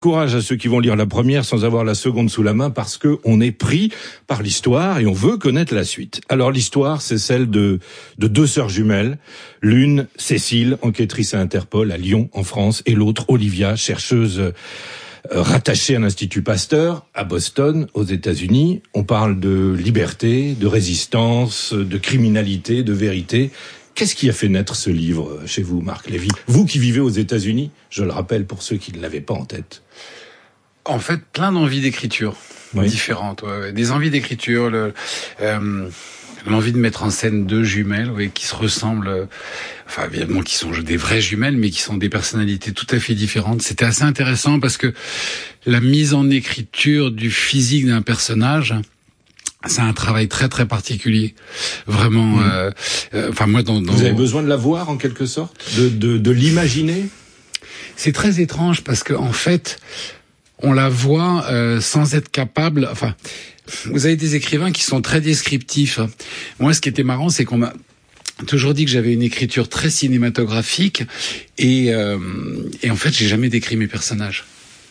Courage à ceux qui vont lire la première sans avoir la seconde sous la main, parce que on est pris par l'histoire et on veut connaître la suite. Alors l'histoire, c'est celle de deux sœurs jumelles. L'une, Cécile, enquêtrice à Interpol à Lyon, en France, et l'autre, Olivia, chercheuse rattachée à l'Institut Pasteur à Boston, aux États-Unis. On parle de liberté, de résistance, de criminalité, de vérité. Qu'est-ce qui a fait naître ce livre chez vous, Marc Lévy? Vous qui vivez aux États-Unis, je le rappelle pour ceux qui ne l'avaient pas en tête. En fait, plein d'envies d'écriture différentes. Des envies d'écriture, l'envie de mettre en scène deux jumelles qui se ressemblent, enfin évidemment qui sont des vraies jumelles, mais qui sont des personnalités tout à fait différentes. C'était assez intéressant parce que la mise en écriture du physique d'un personnage, c'est un travail très très particulier, vraiment. Enfin moi, vous avez besoin de la voir en quelque sorte, de l'imaginer. C'est très étrange parce que en fait, on la voit sans être capable. Enfin, vous avez des écrivains qui sont très descriptifs. Moi, ce qui était marrant, c'est qu'on m'a toujours dit que j'avais une écriture très cinématographique et en fait, j'ai jamais décrit mes personnages.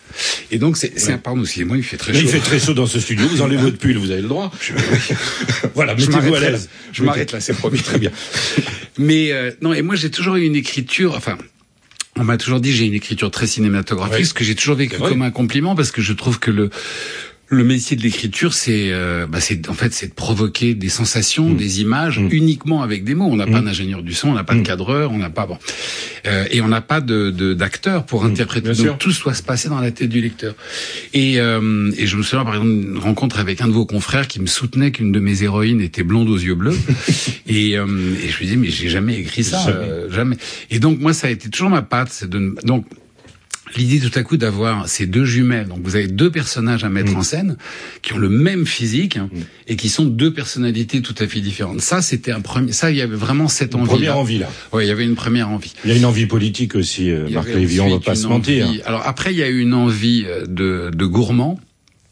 Et donc pardon, excusez-moi, il fait très chaud. Il fait très chaud dans ce studio. Vous enlevez votre pull, vous avez le droit. Voilà, mettez-vous à l'aise. Je m'arrête là, c'est promis. Très bien. Mais non, et moi j'ai toujours eu une écriture. Enfin, on m'a toujours dit que j'ai une écriture très cinématographique, ce que j'ai toujours vécu comme un compliment parce que je trouve que le métier de l'écriture, c'est de provoquer des sensations, des images, uniquement avec des mots. On n'a pas d'ingénieur du son, on n'a pas de cadreur, on n'a pas et on n'a pas d'acteur pour interpréter. Donc tout doit se passer dans la tête du lecteur. Et je me souviens par exemple d'une rencontre avec un de vos confrères qui me soutenait qu'une de mes héroïnes était blonde aux yeux bleus. et je lui disais mais j'ai jamais écrit ça, jamais. Et donc moi ça a été toujours ma patte, donc l'idée tout à coup d'avoir ces deux jumelles, donc vous avez deux personnages à mettre en scène qui ont le même physique et qui sont deux personnalités tout à fait différentes. Ça, c'était un premier. Ça, il y avait vraiment cette envie. Première envie là. Oui, il y avait une première envie. Il y a une envie politique aussi, Marc Lévy. On va pas se mentir. Alors après, il y a eu une envie de gourmand.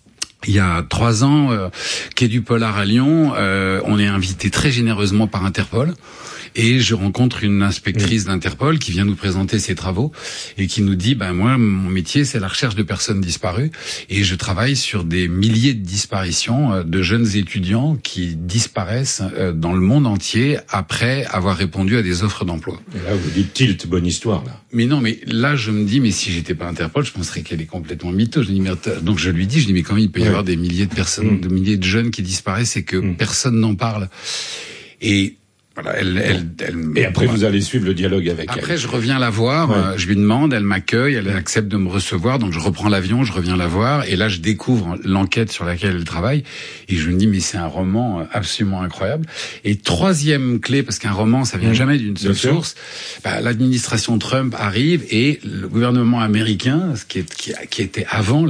Il y a 3 ans, quai du Polar à Lyon, on est invité très généreusement par Interpol. Et je rencontre une inspectrice d'Interpol qui vient nous présenter ses travaux et qui nous dit, moi, mon métier, c'est la recherche de personnes disparues et je travaille sur des milliers de disparitions de jeunes étudiants qui disparaissent dans le monde entier après avoir répondu à des offres d'emploi. Et là, vous dites tilt, bonne histoire, là. Mais non, mais là, je me dis, mais si j'étais pas Interpol, je penserais qu'elle est complètement mytho. Donc je lui dis, mais comment il peut y avoir des milliers de personnes, de milliers de jeunes qui disparaissent et que personne n'en parle? Et voilà, et après, vous allez suivre le dialogue avec elle. Après, je reviens la voir, je lui demande, elle m'accueille, elle accepte de me recevoir, donc je reprends l'avion, je reviens la voir, et là, je découvre l'enquête sur laquelle elle travaille, et je me dis, mais c'est un roman absolument incroyable. Et troisième clé, parce qu'un roman, ça vient jamais d'une seule source, l'administration Trump arrive, et le gouvernement américain, qui était avant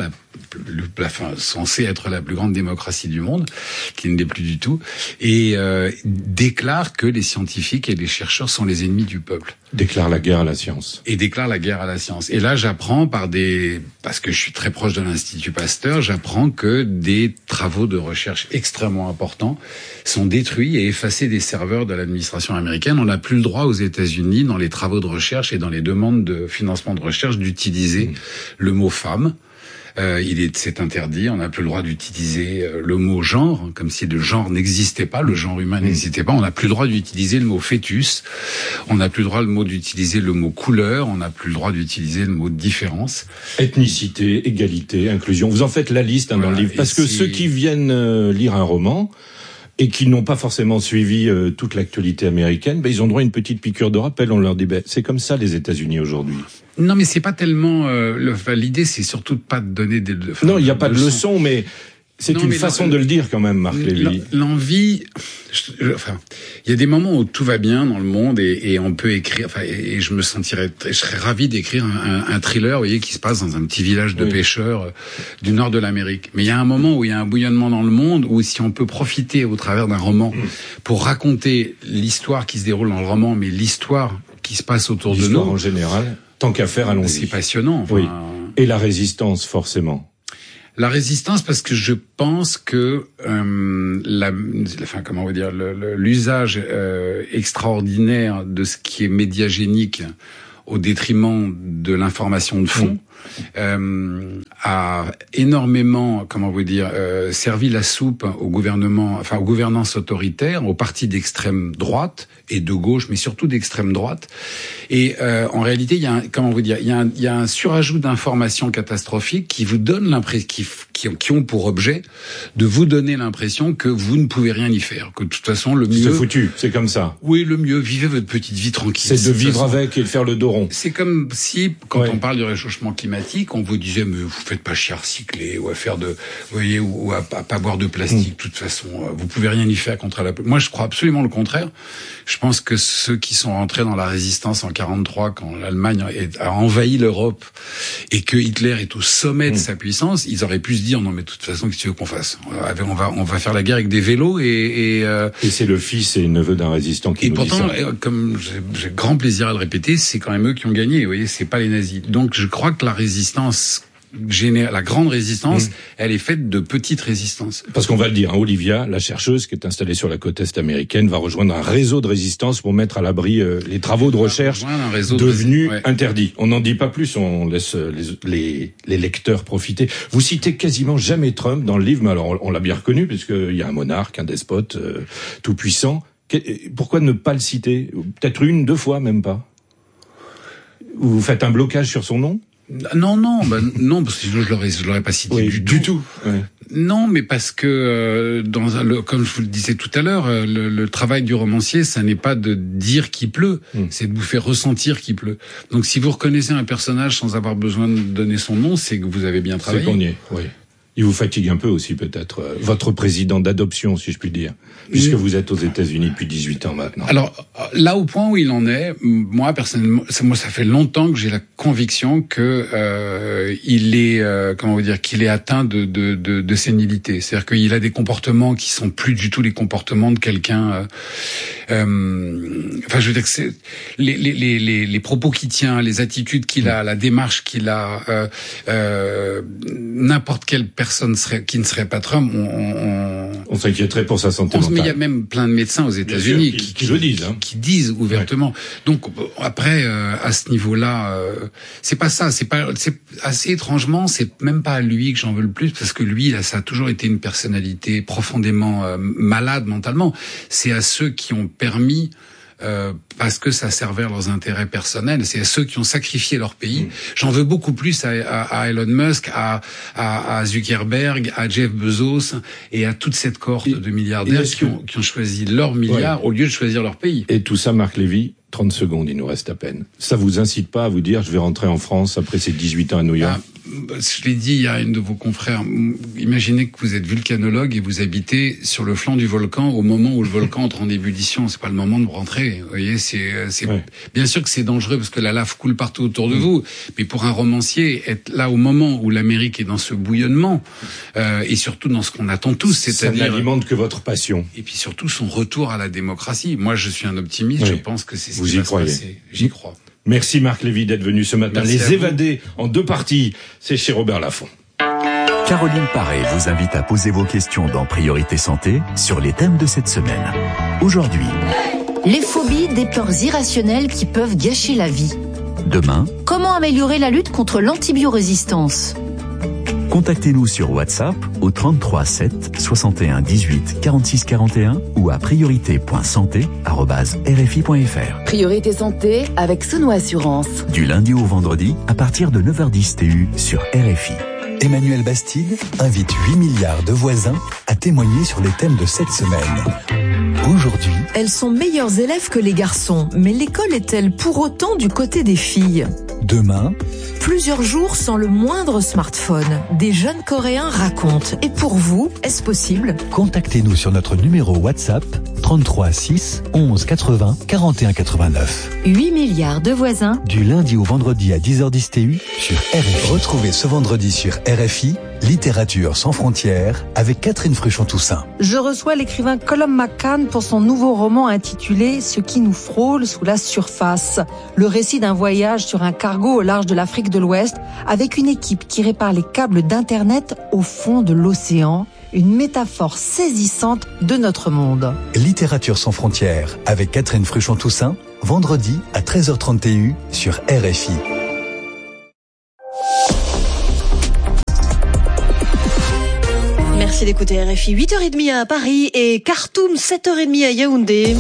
censé être la plus grande démocratie du monde, qui ne l'est plus du tout, et déclare que les scientifiques et les chercheurs sont les ennemis du peuple. Déclare la guerre à la science. Et déclare la guerre à la science. Et là, j'apprends parce que je suis très proche de l'Institut Pasteur, j'apprends que des travaux de recherche extrêmement importants sont détruits et effacés des serveurs de l'administration américaine. On n'a plus le droit aux États-Unis, dans les travaux de recherche et dans les demandes de financement de recherche, d'utiliser le mot femme. C'est interdit, on n'a plus le droit d'utiliser le mot genre, comme si le genre n'existait pas, le genre humain n'existait pas, on n'a plus le droit d'utiliser le mot fœtus, on n'a plus le droit d'utiliser le mot couleur, on n'a plus le droit d'utiliser le mot différence. Égalité, inclusion, vous en faites la liste dans le livre, parce que ceux qui viennent lire un roman, et qui n'ont pas forcément suivi toute l'actualité américaine, ils ont droit à une petite piqûre de rappel. On leur dit, c'est comme ça les États-Unis aujourd'hui. Non, mais c'est pas tellement l'idée, c'est surtout de pas de donner des. Non, il n'y a pas de leçon, mais c'est une façon de le dire quand même, Marc Lévy. L'envie. Il y a des moments où tout va bien dans le monde et on peut écrire. Et je serais ravi d'écrire un thriller, vous voyez, qui se passe dans un petit village de pêcheurs du nord de l'Amérique. Mais il y a un moment où il y a un bouillonnement dans le monde, où si on peut profiter au travers d'un roman pour raconter l'histoire qui se déroule dans le roman, mais l'histoire qui se passe autour de nous. L'histoire en général. Tant qu'à faire, allons-y. C'est passionnant. Oui. Et la résistance, forcément. La résistance, parce que je pense que l'usage extraordinaire de ce qui est médiagénique au détriment de l'information de fond, a énormément, servi la soupe au gouvernement, aux gouvernances autoritaires, aux partis d'extrême droite et de gauche, mais surtout d'extrême droite. Et en réalité, il y a un surajout d'informations catastrophiques qui vous donnent l'impression, qui ont pour objet de vous donner l'impression que vous ne pouvez rien y faire, que de toute façon le mieux. C'est foutu, c'est comme ça. Oui, le mieux, vivez votre petite vie tranquille. C'est de vivre avec et de faire le dos rond. C'est comme si, quand on parle du réchauffement climatique, on vous disait, mais vous faites pas chier à recycler ou à faire ou à pas boire de plastique. De toute façon, vous pouvez rien y faire contre la. Moi, je crois absolument le contraire. Je pense que ceux qui sont rentrés dans la résistance en 43, quand l'Allemagne a envahi l'Europe et que Hitler est au sommet de sa puissance, ils auraient pu se dire, non, mais de toute façon, qu'est-ce que tu veux qu'on fasse? On va faire la guerre avec des vélos et c'est le fils et le neveu d'un résistant qui nous dit ça. Et pourtant, comme j'ai grand plaisir à le répéter, c'est quand même eux qui ont gagné. Vous voyez, c'est pas les nazis. Donc, je crois que la résistance la grande résistance, elle est faite de petites résistances. Parce qu'on va le dire, Olivia, la chercheuse qui est installée sur la côte est américaine, va rejoindre un réseau de résistance pour mettre à l'abri les travaux de recherche devenus interdits. On n'en dit pas plus, on laisse les lecteurs profiter. Vous citez quasiment jamais Trump dans le livre, mais alors on l'a bien reconnu, puisqu'il y a un monarque, un despote tout puissant. Pourquoi ne pas le citer? Peut-être une, deux fois, même pas. Vous faites un blocage sur son nom? Non, parce que sinon je l'aurais pas cité du tout. Ouais. Non, mais parce que comme je vous le disais tout à l'heure, le travail du romancier, ça n'est pas de dire qu'il pleut, c'est de vous faire ressentir qu'il pleut. Donc, si vous reconnaissez un personnage sans avoir besoin de donner son nom, c'est que vous avez bien travaillé. C'est qu'on y est. Oui. Il vous fatigue un peu aussi, peut-être, votre président d'adoption, si je puis dire, puisque vous êtes aux États-Unis depuis 18 ans maintenant. Alors, là, au point où il en est, moi, personnellement, ça fait longtemps que j'ai la conviction que il est, qu'il est atteint de sénilité. C'est-à-dire qu'il a des comportements qui sont plus du tout les comportements de quelqu'un. Je veux dire que c'est les propos qu'il tient, les attitudes qu'il a, la démarche qu'il a, n'importe quelle personne qui ne serait pas Trump, on s'inquiéterait pour sa santé mentale. Mais il y a même plein de médecins aux États-Unis qui le disent, qui disent ouvertement. Ouais. Donc après, à ce niveau-là, c'est pas ça. C'est assez étrangement, c'est même pas à lui que j'en veux le plus, parce que lui, là, ça a toujours été une personnalité profondément malade mentalement. C'est à ceux qui ont permis. Parce que ça servait à leurs intérêts personnels, c'est à ceux qui ont sacrifié leur pays. J'en veux beaucoup plus à Elon Musk, à Zuckerberg, à Jeff Bezos et à toute cette cohorte de milliardaires qui ont choisi leur milliard au lieu de choisir leur pays. Et tout ça, Marc Lévy, 30 secondes, il nous reste à peine. Ça vous incite pas à vous dire, je vais rentrer en France après ces 18 ans à New York? Je l'ai dit, il y a une de vos confrères. Imaginez que vous êtes vulcanologue et vous habitez sur le flanc du volcan au moment où le volcan entre en ébullition. C'est pas le moment de rentrer. Vous voyez, bien sûr que c'est dangereux parce que la lave coule partout autour de vous. Mais pour un romancier, être là au moment où l'Amérique est dans ce bouillonnement, et surtout dans ce qu'on attend tous, c'est-à-dire. Ça n'alimente que votre passion. Et puis surtout son retour à la démocratie. Moi, je suis un optimiste. Je pense que c'est ce qui va se passer. J'y crois. Merci Marc Lévy d'être venu ce matin. Merci Les évadés en 2 parties, c'est chez Robert Laffont. Caroline Paré vous invite à poser vos questions dans Priorité Santé sur les thèmes de cette semaine. Aujourd'hui, les phobies, des peurs irrationnelles qui peuvent gâcher la vie. Demain, comment améliorer la lutte contre l'antibiorésistance? Contactez-nous sur WhatsApp au 33 7 61 18 46 41 ou à priorité.santé@rfi.fr. Priorité Santé avec Sono Assurance. Du lundi au vendredi à partir de 9h10 TU sur RFI. Emmanuel Bastide invite 8 milliards de voisins à témoigner sur les thèmes de cette semaine. Aujourd'hui, elles sont meilleures élèves que les garçons, mais l'école est-elle pour autant du côté des filles? Demain, plusieurs jours sans le moindre smartphone. Des jeunes Coréens racontent. Et pour vous, est-ce possible? Contactez-nous sur notre numéro WhatsApp 33 6 11 80 41 89. 8 milliards de voisins. Du lundi au vendredi à 10h10 TU sur RFI. Retrouvez ce vendredi sur RFI Littérature sans frontières avec Catherine Fruchon-Toussaint. Je reçois l'écrivain Colum McCann pour son nouveau roman intitulé « Ce qui nous frôle sous la surface ». Le récit d'un voyage sur un cargo au large de l'Afrique de l'Ouest avec une équipe qui répare les câbles d'Internet au fond de l'océan. Une métaphore saisissante de notre monde. Littérature sans frontières avec Catherine Fruchon-Toussaint, vendredi à 13h30 TU sur RFI. Merci d'écouter RFI. 8h30 à Paris et Khartoum, 7h30 à Yaoundé.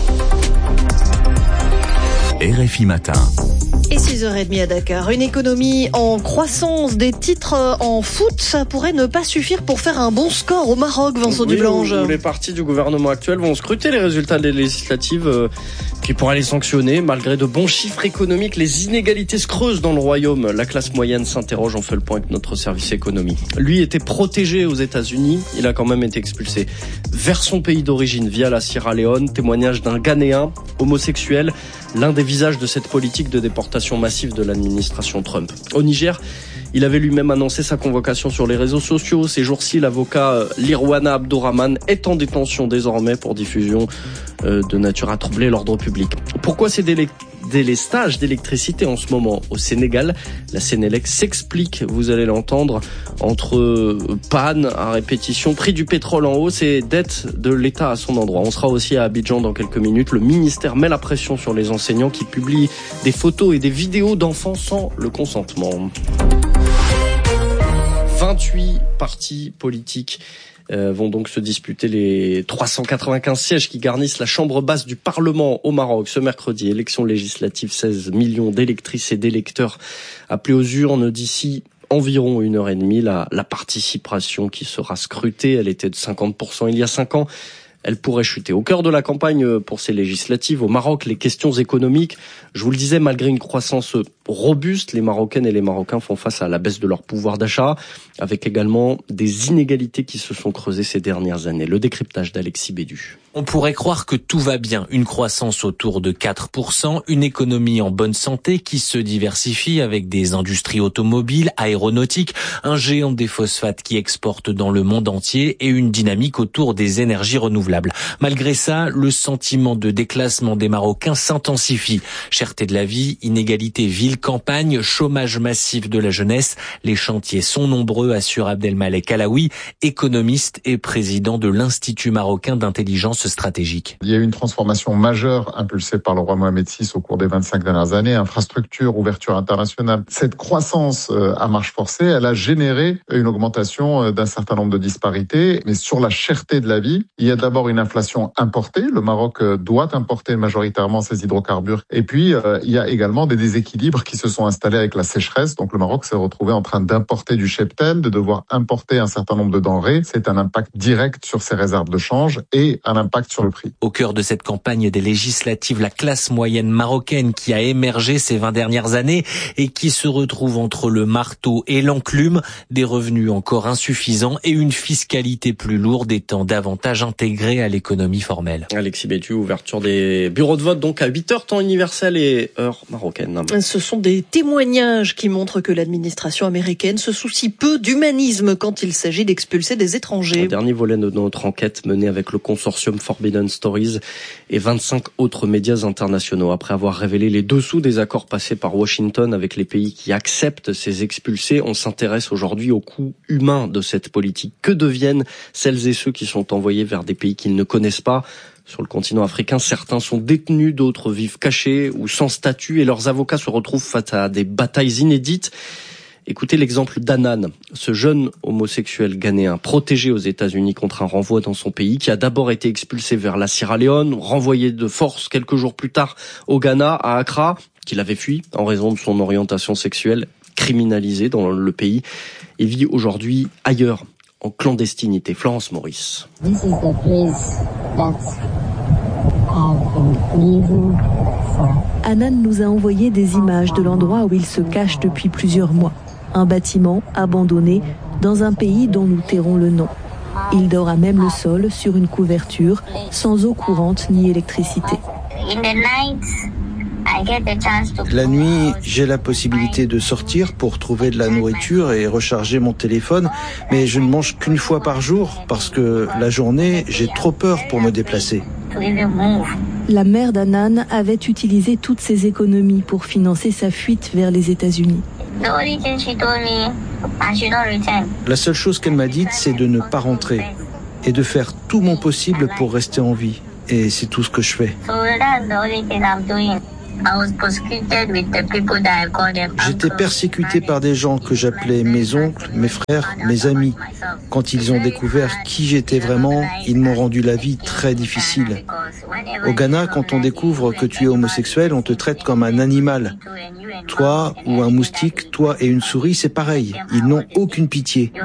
RFI Matin. Et 6h30 à Dakar. Une économie en croissance, des titres en foot, ça pourrait ne pas suffire pour faire un bon score au Maroc, Vincent Dublange. Les partis du gouvernement actuel vont scruter les résultats des législatives qui pourraient les sanctionner. Malgré de bons chiffres économiques, les inégalités se creusent dans le royaume. La classe moyenne s'interroge, on fait le point avec notre service économie. Lui était protégé aux États-Unis, il a quand même été expulsé vers son pays d'origine via la Sierra Leone. Témoignage d'un Ghanéen homosexuel, l'un des visages de cette politique de déportation massive de l'administration Trump. Au Niger, il avait lui-même annoncé sa convocation sur les réseaux sociaux. Ces jours-ci, l'avocat Lirwana Abdourahmane est en détention désormais pour diffusion de nature à troubler l'ordre public. Pourquoi ces délestages d'électricité en ce moment au Sénégal? La Sénélec s'explique, vous allez l'entendre, entre panne à répétition, prix du pétrole en hausse et dette de l'État à son endroit. On sera aussi à Abidjan dans quelques minutes. Le ministère met la pression sur les enseignants qui publient des photos et des vidéos d'enfants sans le consentement. 28 partis politiques vont donc se disputer les 395 sièges qui garnissent la chambre basse du Parlement au Maroc. Ce mercredi, élection législative, 16 millions d'électrices et d'électeurs appelés aux urnes d'ici environ 1h30. La participation qui sera scrutée, elle était de 50% il y a 5 ans. Elle pourrait chuter. Au cœur de la campagne pour ces législatives, au Maroc, les questions économiques, je vous le disais, malgré une croissance robuste, les Marocaines et les Marocains font face à la baisse de leur pouvoir d'achat, avec également des inégalités qui se sont creusées ces dernières années. Le décryptage d'Alexis Bédu. On pourrait croire que tout va bien. Une croissance autour de 4%, une économie en bonne santé qui se diversifie avec des industries automobiles, aéronautiques, un géant des phosphates qui exporte dans le monde entier et une dynamique autour des énergies renouvelables. Malgré ça, le sentiment de déclassement des Marocains s'intensifie. Cherté de la vie, inégalité ville-campagne, chômage massif de la jeunesse. Les chantiers sont nombreux, assure Abdelmalek Alaoui, économiste et président de l'Institut marocain d'intelligence stratégique. Il y a eu une transformation majeure impulsée par le roi Mohamed VI au cours des 25 dernières années, infrastructure, ouverture internationale. Cette croissance à marche forcée, elle a généré une augmentation d'un certain nombre de disparités, mais sur la cherté de la vie, il y a d'abord une inflation importée. Le Maroc doit importer majoritairement ses hydrocarbures. Et puis, il y a également des déséquilibres qui se sont installés avec la sécheresse. Donc le Maroc s'est retrouvé en train d'importer du cheptel, de devoir importer un certain nombre de denrées. C'est un impact direct sur ses réserves de change et un impact sur le prix. Au cœur de cette campagne des législatives, la classe moyenne marocaine qui a émergé ces 20 dernières années et qui se retrouve entre le marteau et l'enclume, des revenus encore insuffisants et une fiscalité plus lourde étant davantage intégrée à l'économie formelle. Alexis Bétu, ouverture des bureaux de vote donc à 8h temps universel et heure marocaine. Ce sont des témoignages qui montrent que l'administration américaine se soucie peu d'humanisme quand il s'agit d'expulser des étrangers. Le dernier volet de notre enquête menée avec le consortium Forbidden Stories et 25 autres médias internationaux. Après avoir révélé les dessous des accords passés par Washington avec les pays qui acceptent ces expulsés, on s'intéresse aujourd'hui au coût humain de cette politique. Que deviennent celles et ceux qui sont envoyés vers des pays qu'ils ne connaissent pas? Sur le continent africain, certains sont détenus, d'autres vivent cachés ou sans statut et leurs avocats se retrouvent face à des batailles inédites. Écoutez l'exemple d'Anan, ce jeune homosexuel ghanéen protégé aux États-Unis contre un renvoi dans son pays, qui a d'abord été expulsé vers la Sierra Leone, renvoyé de force quelques jours plus tard au Ghana, à Accra, qu'il avait fui en raison de son orientation sexuelle, criminalisé dans le pays, et vit aujourd'hui ailleurs, en clandestinité. Florence Maurice. This is the place that I've been living for. Anan nous a envoyé des images de l'endroit où il se cache depuis plusieurs mois. Un bâtiment abandonné dans un pays dont nous tairons le nom. Il dort à même le sol sur une couverture, sans eau courante ni électricité. La nuit, j'ai la possibilité de sortir pour trouver de la nourriture et recharger mon téléphone, mais je ne mange qu'une fois par jour parce que la journée, j'ai trop peur pour me déplacer. La mère d'Anan avait utilisé toutes ses économies pour financer sa fuite vers les États-Unis. La seule chose qu'elle m'a dite, c'est de ne pas rentrer et de faire tout mon possible pour rester en vie. Et c'est tout ce que je fais. J'étais persécuté par des gens que j'appelais mes oncles, mes frères, mes amis. Quand ils ont découvert qui j'étais vraiment, ils m'ont rendu la vie très difficile. Au Ghana, quand on découvre que tu es homosexuel, on te traite comme un animal. Toi ou un moustique, toi et une souris, c'est pareil. Ils n'ont aucune pitié.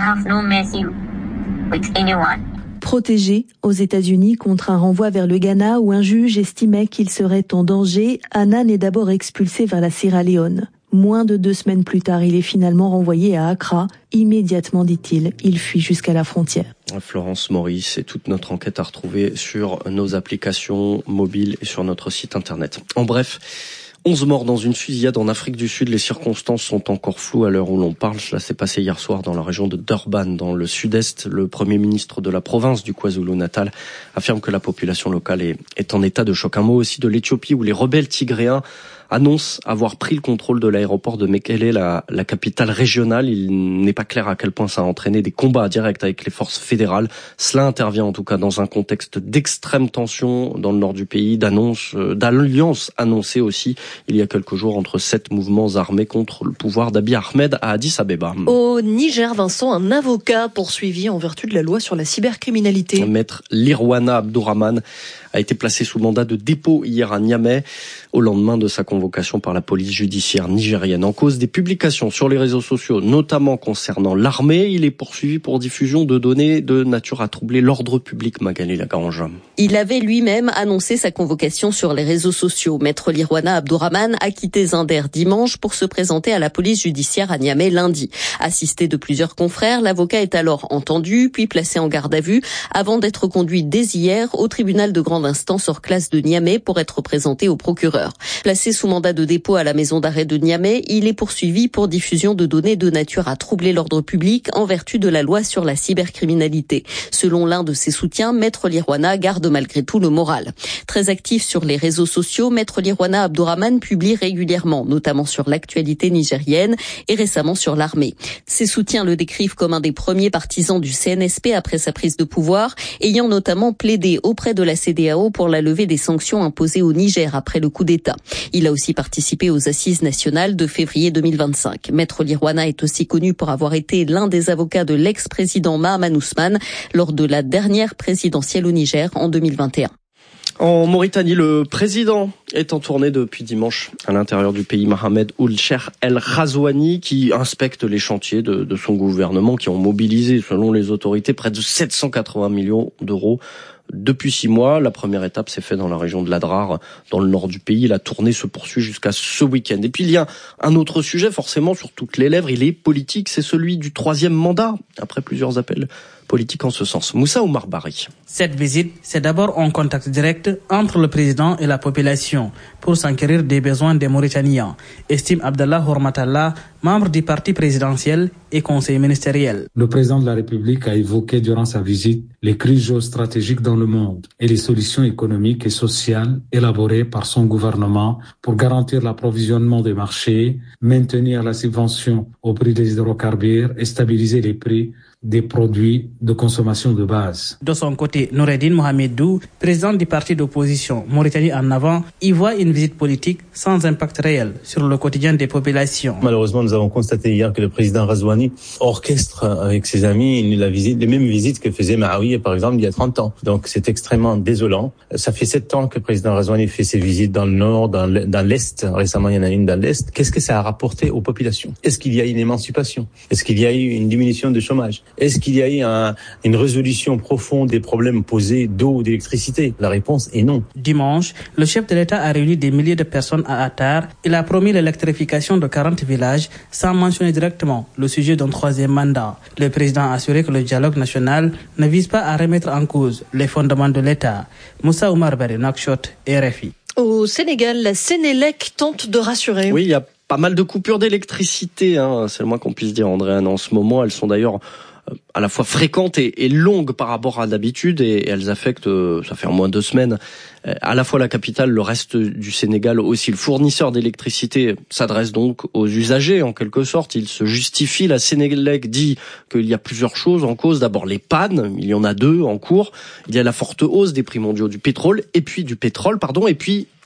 Protégé aux États-Unis contre un renvoi vers le Ghana où un juge estimait qu'il serait en danger, Hanan est d'abord expulsé vers la Sierra Leone. Moins de 2 semaines plus tard, il est finalement renvoyé à Accra. Immédiatement, dit-il, il fuit jusqu'à la frontière. Florence Maurice et toute notre enquête à retrouver sur nos applications mobiles et sur notre site internet. En bref, 11 morts dans une fusillade en Afrique du Sud. Les circonstances sont encore floues à l'heure où l'on parle. Cela s'est passé hier soir dans la région de Durban, dans le sud-est. Le premier ministre de la province du KwaZulu-Natal affirme que la population locale est en état de choc. Un mot aussi de l'Éthiopie où les rebelles tigréens annonce avoir pris le contrôle de l'aéroport de Mekele, la capitale régionale. Il n'est pas clair à quel point ça a entraîné des combats directs avec les forces fédérales. Cela intervient en tout cas dans un contexte d'extrême tension dans le nord du pays, d'alliance annoncée aussi il y a quelques jours entre 7 mouvements armés contre le pouvoir d'Abiy Ahmed à Addis Abeba. Au Niger, Vincent, un avocat poursuivi en vertu de la loi sur la cybercriminalité. Maître Lirwana Abdourahmane a été placé sous mandat de dépôt hier à Niamey au lendemain de sa convocation par la police judiciaire nigérienne. En cause des publications sur les réseaux sociaux, notamment concernant l'armée, il est poursuivi pour diffusion de données de nature à troubler l'ordre public, Magali Lagrange. Il avait lui-même annoncé sa convocation sur les réseaux sociaux. Maître Lirwana Abdourahmane a quitté Zinder dimanche pour se présenter à la police judiciaire à Niamey lundi. Assisté de plusieurs confrères, l'avocat est alors entendu, puis placé en garde à vue, avant d'être conduit dès hier au tribunal de grande instance hors classe de Niamey pour être présenté au procureur. Placé sous mandat de dépôt à la maison d'arrêt de Niamey, il est poursuivi pour diffusion de données de nature à troubler l'ordre public en vertu de la loi sur la cybercriminalité. Selon l'un de ses soutiens, Maître Lirwana garde malgré tout le moral. Très actif sur les réseaux sociaux, Maître Lirwana Abdourahmane publie régulièrement, notamment sur l'actualité nigérienne et récemment sur l'armée. Ses soutiens le décrivent comme un des premiers partisans du CNSP après sa prise de pouvoir, ayant notamment plaidé auprès de la CEDEAO pour la levée des sanctions imposées au Niger après le coup d'État. Il a aussi participé aux assises nationales de février 2025. Maître Lirwana est aussi connu pour avoir été l'un des avocats de l'ex-président Mahaman Ousmane lors de la dernière présidentielle au Niger en 2021. En Mauritanie, le président est en tournée depuis dimanche à l'intérieur du pays. Mohamed Ould Cheikh El Ghazouani qui inspecte les chantiers de son gouvernement qui ont mobilisé, selon les autorités, près de 780 millions d'euros. Depuis 6 mois, la première étape s'est faite dans la région de l'Adrar, dans le nord du pays. La tournée se poursuit jusqu'à ce week-end. Et puis il y a un autre sujet, forcément, sur toutes les lèvres. Il est politique, c'est celui du 3e mandat, après plusieurs appels politiques en ce sens. Moussa Oumar Bari. Cette visite, c'est d'abord un contact direct entre le président et la population pour s'enquérir des besoins des Mauritaniens, estime Abdallah Hormatallah, membre du parti présidentiel et conseiller ministériel. Le président de la République a évoqué durant sa visite les crises géostratégiques dans le monde et les solutions économiques et sociales élaborées par son gouvernement pour garantir l'approvisionnement des marchés, maintenir la subvention au prix des hydrocarbures et stabiliser les prix des produits de consommation de base. De son côté, Noureddine Mohamedou, président du parti d'opposition Mauritanie en avant, y voit une visite politique sans impact réel sur le quotidien des populations. Malheureusement, nous avons constaté hier que le président Ghazouani orchestre avec ses amis les mêmes visites que faisait Maawiya, par exemple, il y a 30 ans. Donc c'est extrêmement désolant. Ça fait 7 ans que le président Ghazouani fait ses visites dans le nord, dans l'est. Récemment, il y en a une dans l'est. Qu'est-ce que ça a rapporté aux populations? Est-ce qu'il y a une émancipation? Est-ce qu'il y a eu une diminution du chômage? Est-ce qu'il y a eu une résolution profonde des problèmes posés d'eau, d'électricité? La réponse est non. Dimanche, le chef de l'État a réuni des milliers de personnes à Attar. Il a promis l'électrification de 40 villages sans mentionner directement le sujet d'un 3e mandat. Le président a assuré que le dialogue national ne vise pas à remettre en cause les fondements de l'État. Moussa Oumar Bari, Nouakchott, RFI. Au Sénégal, la Sénélec tente de rassurer. Oui, il y a pas mal de coupures d'électricité, c'est le moins qu'on puisse dire, Andréane, en ce moment. Elles sont d'ailleurs à la fois fréquentes et longues par rapport à d'habitude et elles affectent, ça fait au moins 2 semaines, à la fois la capitale, le reste du Sénégal aussi. Le fournisseur d'électricité s'adresse donc aux usagers en quelque sorte. Il se justifie. La Sénélec dit qu'il y a plusieurs choses en cause. D'abord les pannes, il y en a 2 en cours. Il y a la forte hausse des prix mondiaux du pétrole et puis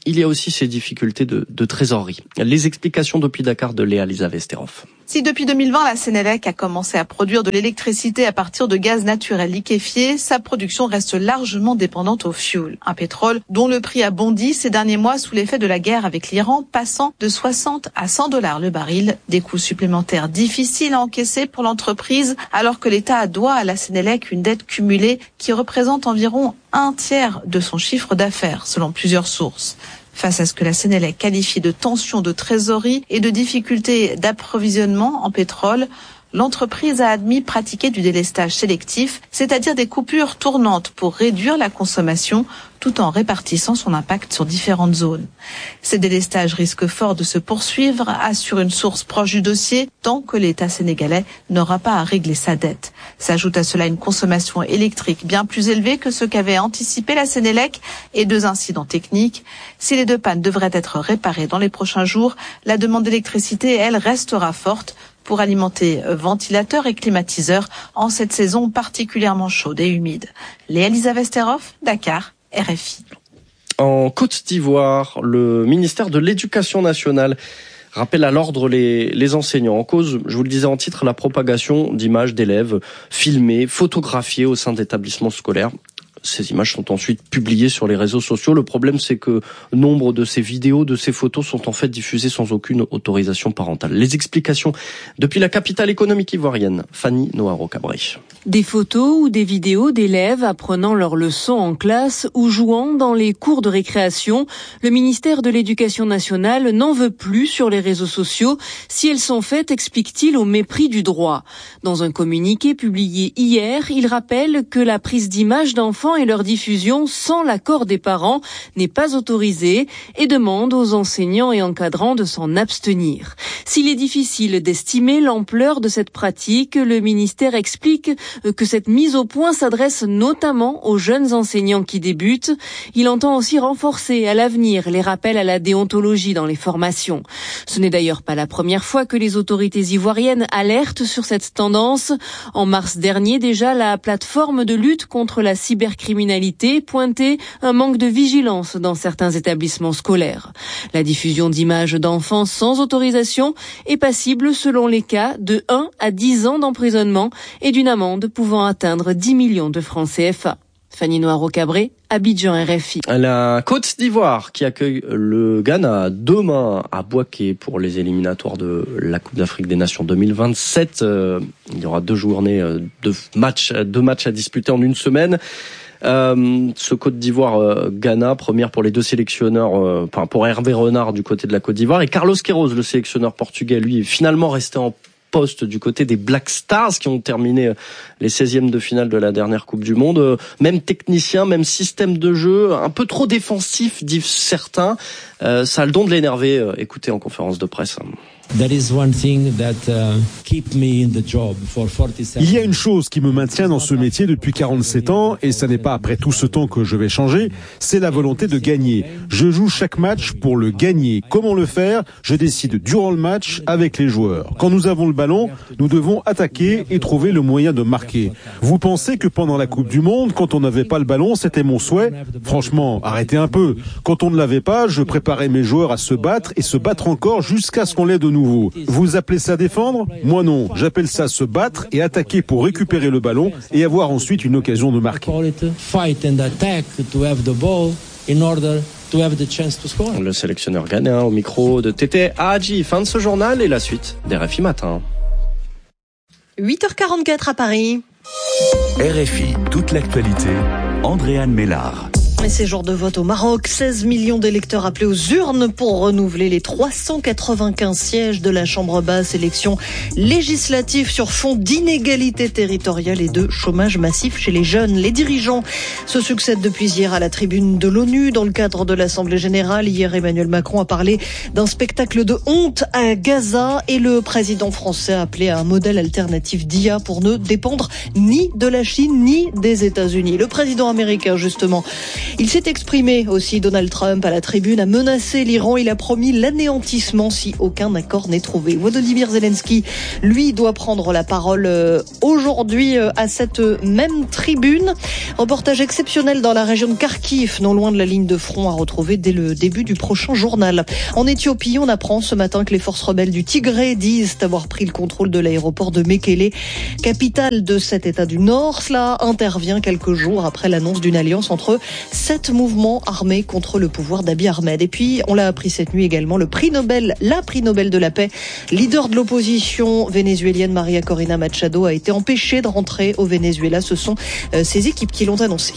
il y a aussi ces difficultés de trésorerie. Les explications depuis Dakar de Léa-Lisa Vesterov. Si depuis 2020, la Sénélec a commencé à produire de l'électricité à partir de gaz naturel liquéfié, sa production reste largement dépendante au fioul. Un pétrole dont le prix a bondi ces derniers mois sous l'effet de la guerre avec l'Iran, passant de 60 à 100 $ le baril. Des coûts supplémentaires difficiles à encaisser pour l'entreprise, alors que l'État doit à la Sénélec une dette cumulée qui représente environ 1/3 de son chiffre d'affaires, selon plusieurs sources. Face à ce que la Sénélec qualifie de tension de trésorerie et de difficultés d'approvisionnement en pétrole, l'entreprise a admis pratiquer du délestage sélectif, c'est-à-dire des coupures tournantes pour réduire la consommation tout en répartissant son impact sur différentes zones. Ces délestages risquent fort de se poursuivre, assure une source proche du dossier, tant que l'État sénégalais n'aura pas à régler sa dette. S'ajoute à cela une consommation électrique bien plus élevée que ce qu'avait anticipé la Sénélec et 2 incidents techniques. Si les 2 pannes devraient être réparées dans les prochains jours, la demande d'électricité, elle, restera forte pour alimenter ventilateurs et climatiseurs en cette saison particulièrement chaude et humide. Léa-Lisa Vesterov, Dakar, RFI. En Côte d'Ivoire, le ministère de l'Éducation nationale rappelle à l'ordre les enseignants. En cause, je vous le disais en titre, la propagation d'images d'élèves filmées, photographiées au sein d'établissements scolaires. Ces images sont ensuite publiées sur les réseaux sociaux. Le problème, c'est que nombre de ces vidéos, de ces photos sont en fait diffusées sans aucune autorisation parentale. Les explications depuis la capitale économique ivoirienne, Fanny Noaro-Cabré. Des photos ou des vidéos d'élèves apprenant leurs leçons en classe ou jouant dans les cours de récréation. Le ministère de l'Éducation nationale n'en veut plus sur les réseaux sociaux. Si elles sont faites, explique-t-il, au mépris du droit. Dans un communiqué publié hier, il rappelle que la prise d'images d'enfants et leur diffusion sans l'accord des parents n'est pas autorisée et demande aux enseignants et encadrants de s'en abstenir. S'il est difficile d'estimer l'ampleur de cette pratique, le ministère explique que cette mise au point s'adresse notamment aux jeunes enseignants qui débutent. Il entend aussi renforcer à l'avenir les rappels à la déontologie dans les formations. Ce n'est d'ailleurs pas la première fois que les autorités ivoiriennes alertent sur cette tendance. En mars dernier déjà, la plateforme de lutte contre la cybercriminalité pointait un manque de vigilance dans certains établissements scolaires. La diffusion d'images d'enfants sans autorisation est passible selon les cas de 1 à 10 ans d'emprisonnement et d'une amende pouvant atteindre 10 millions de francs CFA. Fanny Noaro-Cabré, Abidjan, RFI. La Côte d'Ivoire qui accueille le Ghana demain à Bouaké pour les éliminatoires de la Coupe d'Afrique des Nations 2027. Il y aura 2 journées, 2 matchs à disputer en une semaine. Ce Côte d'Ivoire-Ghana, première pour les 2 sélectionneurs, pour Hervé Renard du côté de la Côte d'Ivoire et Carlos Queiroz, le sélectionneur portugais, lui est finalement resté en poste du côté des Black Stars qui ont terminé les 16e de finale de la dernière Coupe du Monde. Même technicien, même système de jeu, un peu trop défensif, disent certains. Ça a le don de l'énerver. Écoutez en conférence de presse. Il y a une chose qui me maintient dans ce métier depuis 47 ans, et ça n'est pas après tout ce temps que je vais changer, c'est la volonté de gagner. Je joue chaque match pour le gagner. Comment le faire? Je décide durant le match avec les joueurs. Quand nous avons le ballon, nous devons attaquer et trouver le moyen de marquer. Vous pensez que pendant la Coupe du Monde, quand on n'avait pas le ballon, c'était mon souhait? Franchement, arrêtez un peu. Quand on ne l'avait pas, je préparais mes joueurs à se battre et se battre encore jusqu'à ce qu'on l'ait de nouveau. Vous appelez ça défendre? Moi non, j'appelle ça se battre et attaquer pour récupérer le ballon et avoir ensuite une occasion de marquer. Le sélectionneur ghanéen au micro de Tété Hadji. Fin de ce journal et la suite des RFI Matin. 8h44 à Paris. RFI, toute l'actualité, Andréane Mélard. Et c'est jour de vote au Maroc. 16 millions d'électeurs appelés aux urnes pour renouveler les 395 sièges de la Chambre basse. Élection législative sur fond d'inégalité territoriale et de chômage massif chez les jeunes. Les dirigeants se succèdent depuis hier à la tribune de l'ONU. Dans le cadre de l'Assemblée générale, hier, Emmanuel Macron a parlé d'un spectacle de honte à Gaza et le président français a appelé à un modèle alternatif d'IA pour ne dépendre ni de la Chine ni des États-Unis. Le président américain, justement, Il s'est exprimé aussi, Donald Trump, à la tribune, a menacé l'Iran. Il a promis l'anéantissement si aucun accord n'est trouvé. Volodymyr Zelensky, lui, doit prendre la parole aujourd'hui à cette même tribune. Reportage exceptionnel dans la région de Kharkiv, non loin de la ligne de front, à retrouver dès le début du prochain journal. En Éthiopie, on apprend ce matin que les forces rebelles du Tigré disent avoir pris le contrôle de l'aéroport de Mekele, capitale de cet état du Nord. Cela intervient quelques jours après l'annonce d'une alliance entre 7 mouvements armés contre le pouvoir d'Abiy Ahmed. Et puis, on l'a appris cette nuit également, la prix Nobel de la paix, leader de l'opposition vénézuélienne Maria Corina Machado, a été empêchée de rentrer au Venezuela. Ce sont ses équipes qui l'ont annoncé.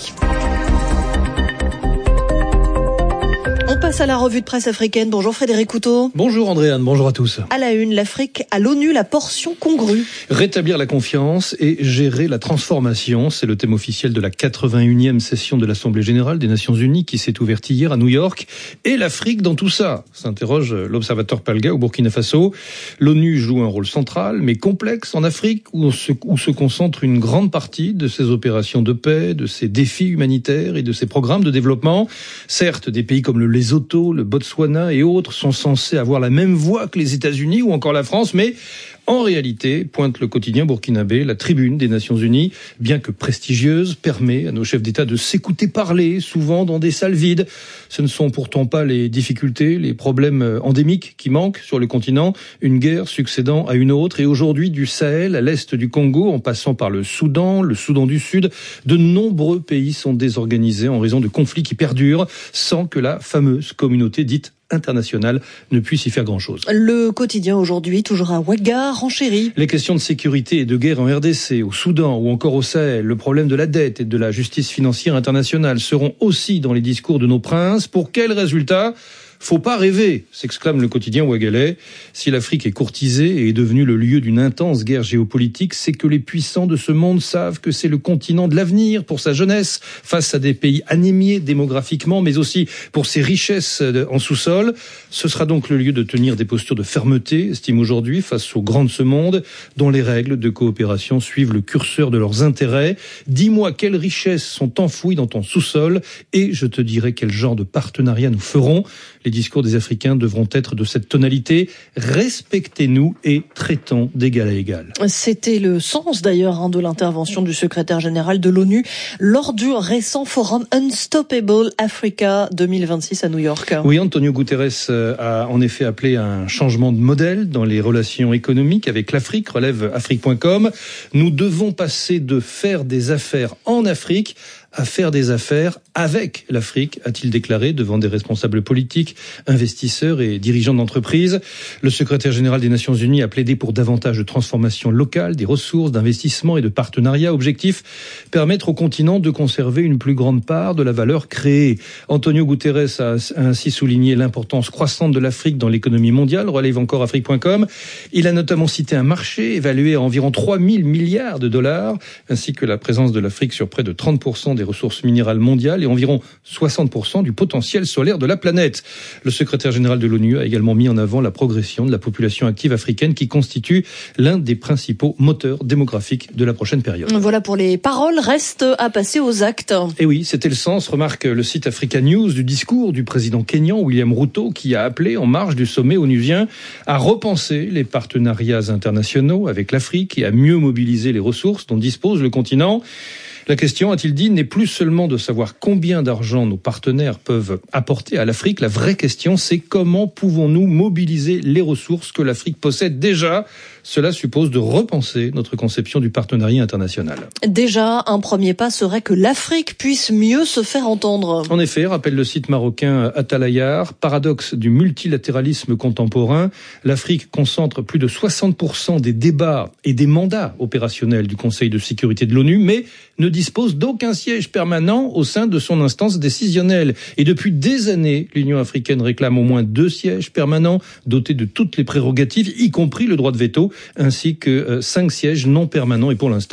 On passe à la revue de presse africaine. Bonjour Frédéric Couteau. Bonjour Andréane, bonjour à tous. À la une, l'Afrique à l'ONU, la portion congrue. Rétablir la confiance et gérer la transformation, c'est le thème officiel de la 81e session de l'Assemblée Générale des Nations Unies qui s'est ouverte hier à New York. Et l'Afrique dans tout ça, s'interroge l'observateur Palga au Burkina Faso. L'ONU joue un rôle central, mais complexe en Afrique, où se concentre une grande partie de ses opérations de paix, de ses défis humanitaires et de ses programmes de développement. Certes, des pays comme le Lesotho, le Botswana et autres sont censés avoir la même voix que les États-Unis ou encore la France, mais en réalité, pointe le quotidien burkinabé, la tribune des Nations Unies, bien que prestigieuse, permet à nos chefs d'État de s'écouter parler, souvent dans des salles vides. Ce ne sont pourtant pas les difficultés, les problèmes endémiques qui manquent sur le continent, une guerre succédant à une autre. Et aujourd'hui, du Sahel à l'est du Congo, en passant par le Soudan du Sud, de nombreux pays sont désorganisés en raison de conflits qui perdurent, sans que la fameuse communauté dite internationale ne puisse y faire grand-chose. Le quotidien aujourd'hui, toujours à Ouaga, renchérit. Les questions de sécurité et de guerre en RDC, au Soudan ou encore au Sahel, le problème de la dette et de la justice financière internationale seront aussi dans les discours de nos princes. Pour quel résultat ? Faut pas rêver, s'exclame le quotidien ouagalais. Si l'Afrique est courtisée et est devenue le lieu d'une intense guerre géopolitique, c'est que les puissants de ce monde savent que c'est le continent de l'avenir pour sa jeunesse, face à des pays anémiés démographiquement, mais aussi pour ses richesses en sous-sol. Ce sera donc le lieu de tenir des postures de fermeté, estime aujourd'hui, face aux grands de ce monde, dont les règles de coopération suivent le curseur de leurs intérêts. Dis-moi quelles richesses sont enfouies dans ton sous-sol et je te dirai quel genre de partenariat nous ferons. Les discours des Africains devront être de cette tonalité. Respectez-nous et traitons d'égal à égal. C'était le sens d'ailleurs de l'intervention du secrétaire général de l'ONU lors du récent forum Unstoppable Africa 2026 à New York. Oui, Antonio Guterres a en effet appelé à un changement de modèle dans les relations économiques avec l'Afrique, relève Afrique.com. Nous devons passer de faire des affaires en Afrique à faire des affaires avec l'Afrique, a-t-il déclaré devant des responsables politiques, investisseurs et dirigeants d'entreprises. Le secrétaire général des Nations Unies a plaidé pour davantage de transformation locale, des ressources, d'investissement et de partenariats. Objectif, permettre au continent de conserver une plus grande part de la valeur créée. Antonio Guterres a ainsi souligné l'importance croissante de l'Afrique dans l'économie mondiale, relève encore Afrique.com. Il a notamment cité un marché évalué à environ 3 000 milliards de dollars, ainsi que la présence de l'Afrique sur près de 30% des ressources minérales mondiales et environ 60% du potentiel solaire de la planète. Le secrétaire général de l'ONU a également mis en avant la progression de la population active africaine qui constitue l'un des principaux moteurs démographiques de la prochaine période. Voilà pour les paroles, reste à passer aux actes. Et oui, c'était le sens, remarque le site Africa News, du discours du président kényan William Ruto qui a appelé en marge du sommet onusien à repenser les partenariats internationaux avec l'Afrique et à mieux mobiliser les ressources dont dispose le continent. La question, a-t-il dit, n'est plus seulement de savoir combien d'argent nos partenaires peuvent apporter à l'Afrique. La vraie question, c'est comment pouvons-nous mobiliser les ressources que l'Afrique possède déjà. Cela suppose de repenser notre conception du partenariat international. Déjà, un premier pas serait que l'Afrique puisse mieux se faire entendre. En effet, rappelle le site marocain Atalayar, paradoxe du multilatéralisme contemporain, l'Afrique concentre plus de 60% des débats et des mandats opérationnels du Conseil de sécurité de l'ONU, mais ne dispose d'aucun siège permanent au sein de son instance décisionnelle. Et depuis des années, l'Union africaine réclame au moins 2 sièges permanents dotés de toutes les prérogatives, y compris le droit de veto, ainsi que 5 sièges non permanents et pour l'instant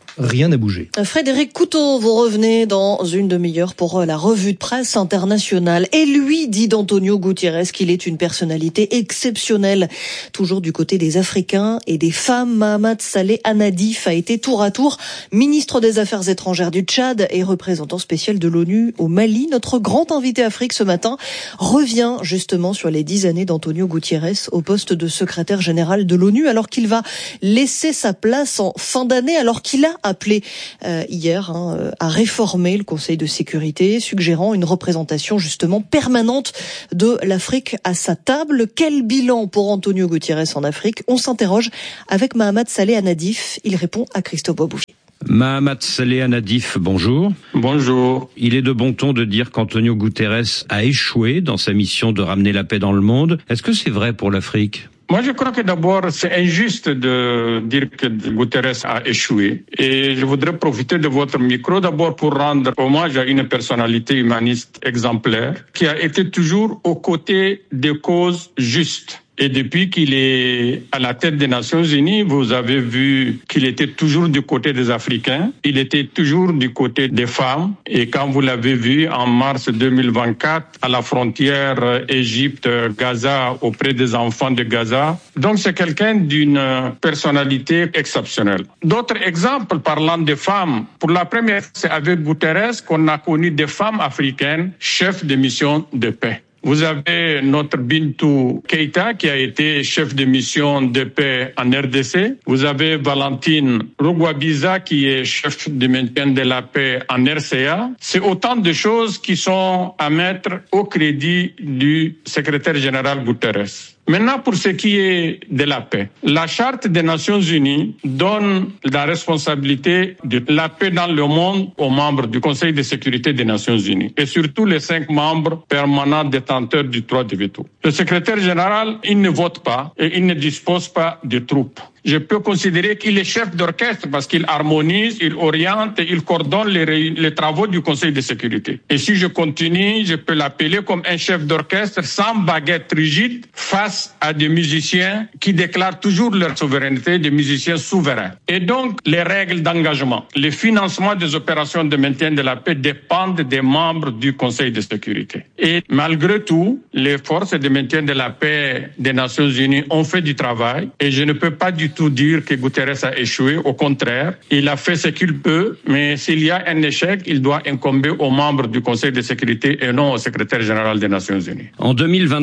rien n'a bougé. Frédéric Couteau, vous revenez dans une demi-heure pour la revue de presse internationale. Et lui dit d'Antonio Guterres qu'il est une personnalité exceptionnelle. Toujours du côté des Africains et des femmes, Mahamat Saleh Anadif a été tour à tour ministre des Affaires étrangères du Tchad et représentant spécial de l'ONU au Mali. Notre grand invité Afrique ce matin revient justement sur les 10 années d'Antonio Guterres au poste de secrétaire général de l'ONU, alors qu'il va laisser sa place en fin d'année, alors qu'il a appelé hier à réformer le Conseil de sécurité, suggérant une représentation justement permanente de l'Afrique à sa table. Quel bilan pour Antonio Guterres en Afrique? On s'interroge avec Mahamat Saleh Anadif. Il répond à Christophe Boisbouvier. Mahamat Saleh Anadif, bonjour. Bonjour. Il est de bon ton de dire qu'Antonio Guterres a échoué dans sa mission de ramener la paix dans le monde. Est-ce que c'est vrai pour l'Afrique ? Moi, je crois que d'abord, c'est injuste de dire que Guterres a échoué. Et je voudrais profiter de votre micro d'abord pour rendre hommage à une personnalité humaniste exemplaire qui a été toujours aux côtés des causes justes. Et depuis qu'il est à la tête des Nations Unies, vous avez vu qu'il était toujours du côté des Africains. Il était toujours du côté des femmes. Et quand vous l'avez vu en mars 2024 à la frontière Égypte-Gaza auprès des enfants de Gaza. Donc c'est quelqu'un d'une personnalité exceptionnelle. D'autres exemples parlant des femmes. Pour la première, c'est avec Guterres qu'on a connu des femmes africaines chefs de mission de paix. Vous avez notre Bintou Keïta qui a été chef de mission de paix en RDC. Vous avez Valentine Rugwabiza qui est chef de maintien de la paix en RCA. C'est autant de choses qui sont à mettre au crédit du secrétaire général Guterres. Maintenant, pour ce qui est de la paix, la Charte des Nations Unies donne la responsabilité de la paix dans le monde aux membres du Conseil de sécurité des Nations Unies et surtout les 5 membres permanents détenteurs du droit de veto. Le secrétaire général, il ne vote pas et il ne dispose pas de troupes. Je peux considérer qu'il est chef d'orchestre parce qu'il harmonise, il oriente et il coordonne les travaux du Conseil de sécurité. Et si je continue, je peux l'appeler comme un chef d'orchestre sans baguette rigide face à des musiciens qui déclarent toujours leur souveraineté, des musiciens souverains. Et donc, les règles d'engagement, le financement des opérations de maintien de la paix dépendent des membres du Conseil de sécurité. Et malgré tout, les forces de maintien de la paix des Nations Unies ont fait du travail et je ne peux pas du tout dire que Guterres a échoué. Au contraire, il a fait ce qu'il peut, mais s'il y a un échec, il doit incomber aux membres du Conseil de sécurité et non au secrétaire général des Nations Unies. En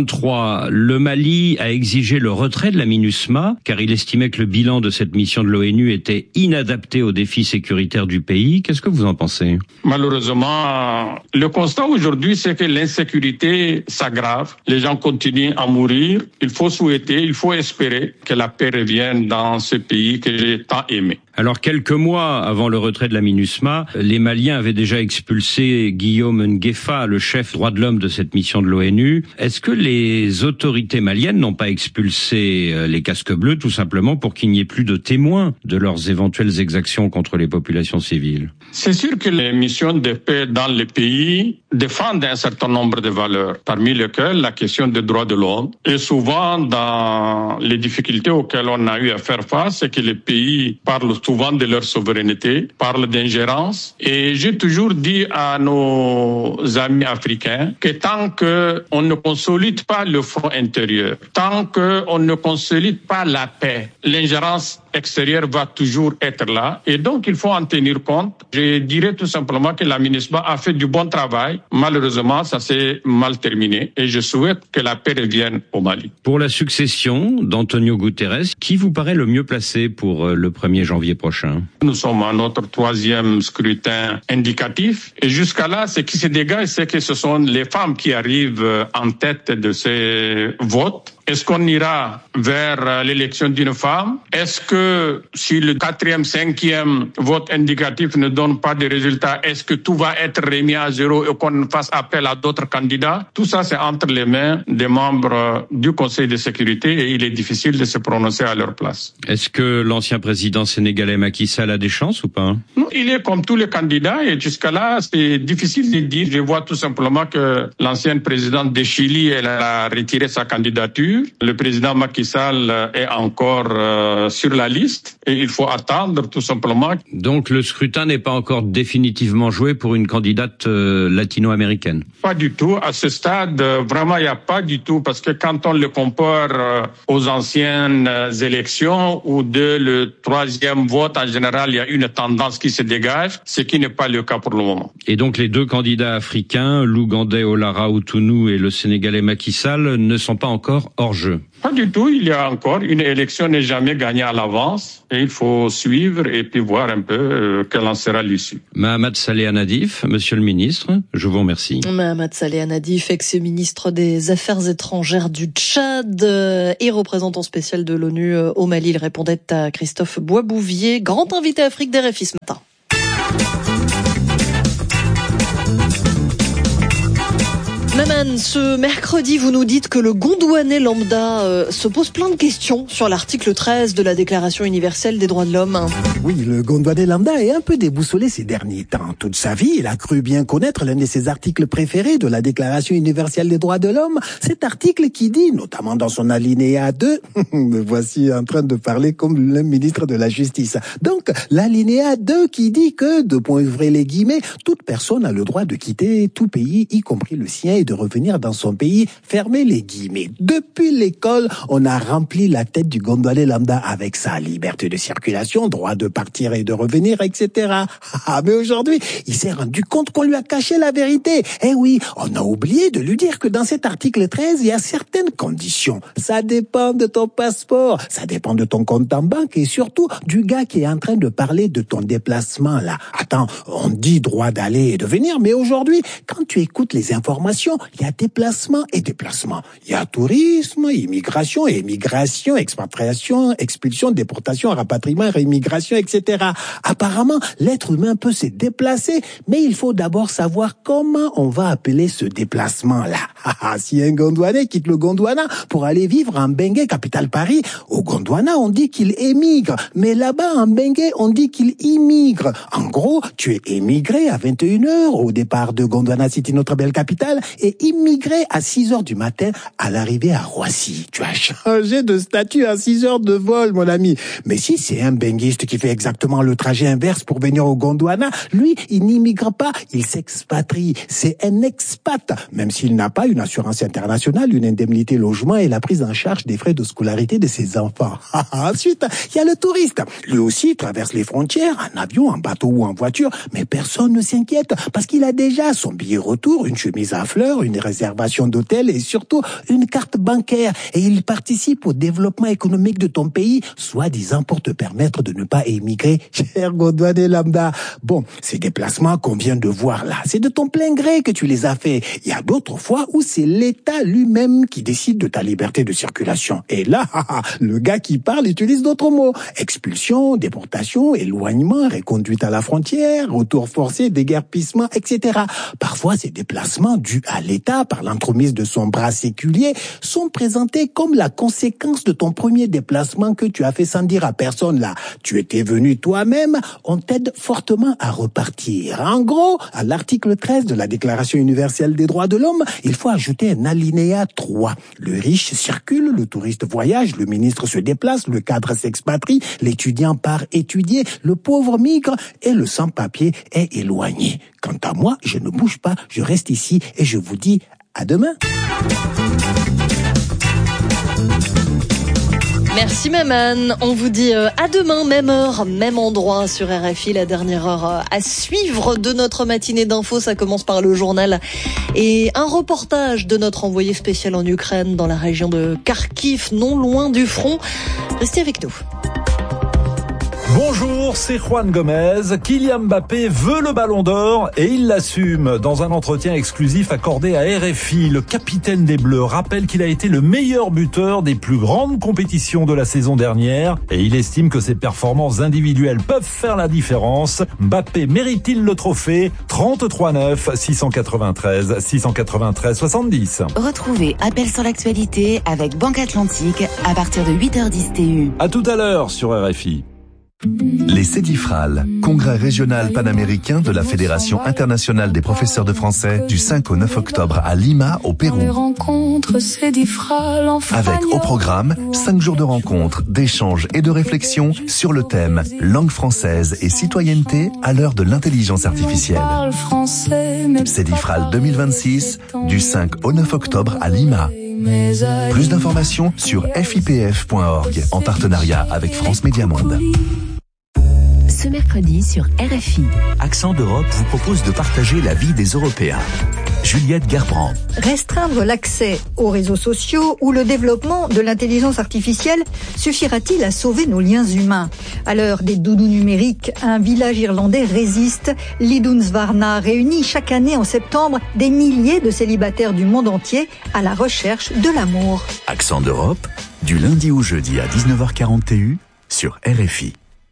2023, le Mali a exigé le retrait de la MINUSMA, car il estimait que le bilan de cette mission de l'ONU était inadapté aux défis sécuritaires du pays. Qu'est-ce que vous en pensez? Malheureusement, le constat aujourd'hui, c'est que l'insécurité s'aggrave. Les gens continuent à mourir. Il faut souhaiter, il faut espérer que la paix revienne dans ce pays que j'ai tant aimé. Alors, quelques mois avant le retrait de la MINUSMA, les Maliens avaient déjà expulsé Guillaume Nguefa, le chef droit de l'homme de cette mission de l'ONU. Est-ce que les autorités maliennes n'ont pas expulsé les casques bleus tout simplement pour qu'il n'y ait plus de témoins de leurs éventuelles exactions contre les populations civiles? C'est sûr que les missions de paix dans les pays défendent un certain nombre de valeurs, parmi lesquelles la question des droits de l'homme. Et souvent, dans les difficultés auxquelles on a eu à faire face, c'est que les pays parlent souvent de leur souveraineté, parlent d'ingérence. Et j'ai toujours dit à nos amis africains que tant qu'on ne consolide pas le front intérieur, tant qu'on ne consolide pas la paix, l'ingérence extérieure va toujours être là. Et donc, il faut en tenir compte. Je dirais tout simplement que la MINUSMA a fait du bon travail. Malheureusement, ça s'est mal terminé. Et je souhaite que la paix revienne au Mali. Pour la succession d'Antonio Guterres, qui vous paraît le mieux placé pour le 1er janvier prochain? Nous sommes à notre 3e scrutin indicatif. Et jusqu'à là, ce qui se dégage, c'est que ce sont les femmes qui arrivent en tête de ces votes. Est-ce qu'on ira vers l'élection d'une femme? Est-ce que si le 4e, 5e vote indicatif ne donne pas de résultats, est-ce que tout va être remis à zéro et qu'on fasse appel à d'autres candidats? Tout ça, c'est entre les mains des membres du Conseil de sécurité et il est difficile de se prononcer à leur place. Est-ce que l'ancien président sénégalais Macky Sall a des chances ou pas? Non, il est comme tous les candidats et jusqu'à là, c'est difficile de dire. Je vois tout simplement que l'ancienne présidente de Chili, elle a retiré sa candidature. sûr. Le président Macky Sall est encore sur la liste et il faut attendre tout simplement. Donc le scrutin n'est pas encore définitivement joué pour une candidate latino-américaine? Pas du tout. À ce stade, vraiment, il n'y a pas du tout, parce que quand on le compare aux anciennes élections où le troisième vote, en général, il y a une tendance qui se dégage, ce qui n'est pas le cas pour le moment. Et donc les deux candidats africains, l'Ougandais Olara Outtounou et le Sénégalais Macky Sall, ne sont pas encore hors jeu? Pas du tout. Il y a encore une élection n'est jamais gagnée à l'avance et il faut suivre et puis voir un peu quelle en sera l'issue. Mahamat Saleh Nadif, monsieur le ministre, je vous remercie. Mahamat Saleh Nadif, ex-ministre des Affaires étrangères du Tchad et représentant spécial de l'ONU au Mali. Il répondait à Christophe Boisbouvier, grand invité Afrique d'RFI ce matin. Maman, ce mercredi, vous nous dites que le Gondwanais lambda se pose plein de questions sur l'article 13 de la Déclaration universelle des droits de l'homme. Oui, le Gondwanais lambda est un peu déboussolé ces derniers temps. Toute sa vie, il a cru bien connaître l'un de ses articles préférés de la Déclaration universelle des droits de l'homme. Cet article qui dit, notamment dans son alinéa 2, me voici en train de parler comme le ministre de la Justice. Donc, l'alinéa 2 qui dit que, de point ouvrez les guillemets, toute personne a le droit de quitter tout pays, y compris le sien, et de revenir dans son pays, fermez les guillemets. Depuis l'école, on a rempli la tête du Gondwanais lambda avec sa liberté de circulation, droit de partir et de revenir, etc. Mais aujourd'hui, il s'est rendu compte qu'on lui a caché la vérité. Eh oui, on a oublié de lui dire que dans cet article 13, il y a certaines conditions. Ça dépend de ton passeport, ça dépend de ton compte en banque et surtout du gars qui est en train de parler de ton déplacement là. Attends, on dit droit d'aller et de venir, mais aujourd'hui, quand tu écoutes les informations, il y a déplacement et déplacement. Il y a tourisme, immigration et émigration, expatriation, expulsion, déportation, rapatriement, réimmigration, etc. Apparemment, l'être humain peut se déplacer, mais il faut d'abord savoir comment on va appeler ce déplacement-là. Si un Gondwanais quitte le Gondwana pour aller vivre en Bengué, capitale Paris, au Gondwana, on dit qu'il émigre, mais là-bas, en Bengué, on dit qu'il immigre. En gros, tu es émigré à 21h au départ de Gondwana City, notre belle capitale, et immigré à 6h du matin à l'arrivée à Roissy. Tu as changé de statut à 6h de vol, mon ami. Mais si c'est un benguiste qui fait exactement le trajet inverse pour venir au Gondwana, lui, il n'immigre pas, il s'expatrie. C'est un expat, même s'il n'a pas une assurance internationale, une indemnité logement et la prise en charge des frais de scolarité de ses enfants. Ensuite, il y a le touriste. Lui aussi traverse les frontières, en avion, en bateau ou en voiture, mais personne ne s'inquiète parce qu'il a déjà son billet retour, une chemise à fleurs, une réservation d'hôtel et surtout une carte bancaire. Et il participe au développement économique de ton pays, soi-disant pour te permettre de ne pas émigrer, cher Gondwanais lambda. Bon, ces déplacements qu'on vient de voir là, c'est de ton plein gré que tu les as fait. Il y a d'autres fois où c'est l'État lui-même qui décide de ta liberté de circulation. Et là, le gars qui parle utilise d'autres mots. Expulsion, déportation, éloignement, reconduite à la frontière, retour forcé, déguerpissement, etc. Parfois, ces déplacements dus à l'État par l'entremise de son bras séculier sont présentés comme la conséquence de ton premier déplacement que tu as fait sans dire à personne là. Tu étais venu toi-même, on t'aide fortement à repartir. En gros, à l'article 13 de la Déclaration universelle des droits de l'homme, il faut ajouter un alinéa 3. Le riche circule, le touriste voyage, le ministre se déplace, le cadre s'expatrie, l'étudiant part étudier, le pauvre migre et le sans-papier est éloigné. Quant à moi, je ne bouge pas, je reste ici et je vous dis à demain. Merci Maman, on vous dit à demain, même heure, même endroit sur RFI, la dernière heure à suivre de notre matinée d'infos, ça commence par le journal et un reportage de notre envoyé spécial en Ukraine dans la région de Kharkiv, non loin du front. Restez avec nous. Bonjour, c'est Juan Gomez. Kylian Mbappé veut le Ballon d'Or et il l'assume. Dans un entretien exclusif accordé à RFI, le capitaine des Bleus rappelle qu'il a été le meilleur buteur des plus grandes compétitions de la saison dernière et il estime que ses performances individuelles peuvent faire la différence. Mbappé mérite-t-il le trophée? 33-9, 693 70. Retrouvez Appel sur l'actualité avec Banque Atlantique à partir de 8h10 TU. À tout à l'heure sur RFI. Les Cédifrales, congrès régional panaméricain de la Fédération internationale des professeurs de français du 5 au 9 octobre à Lima, au Pérou. Avec au programme 5 jours de rencontres, d'échanges et de réflexion sur le thème langue française et citoyenneté à l'heure de l'intelligence artificielle. Cédifrales 2026 du 5 au 9 octobre à Lima. Plus d'informations sur fipf.org en partenariat avec France Média Monde. Ce mercredi sur RFI. Accent d'Europe vous propose de partager la vie des Européens. Juliette Gerbrand. Restreindre l'accès aux réseaux sociaux ou le développement de l'intelligence artificielle suffira-t-il à sauver nos liens humains ? À l'heure des doudous numériques, un village irlandais résiste. Lidunsvarna réunit chaque année en septembre des milliers de célibataires du monde entier à la recherche de l'amour. Accent d'Europe, du lundi au jeudi à 19h40 TU sur RFI.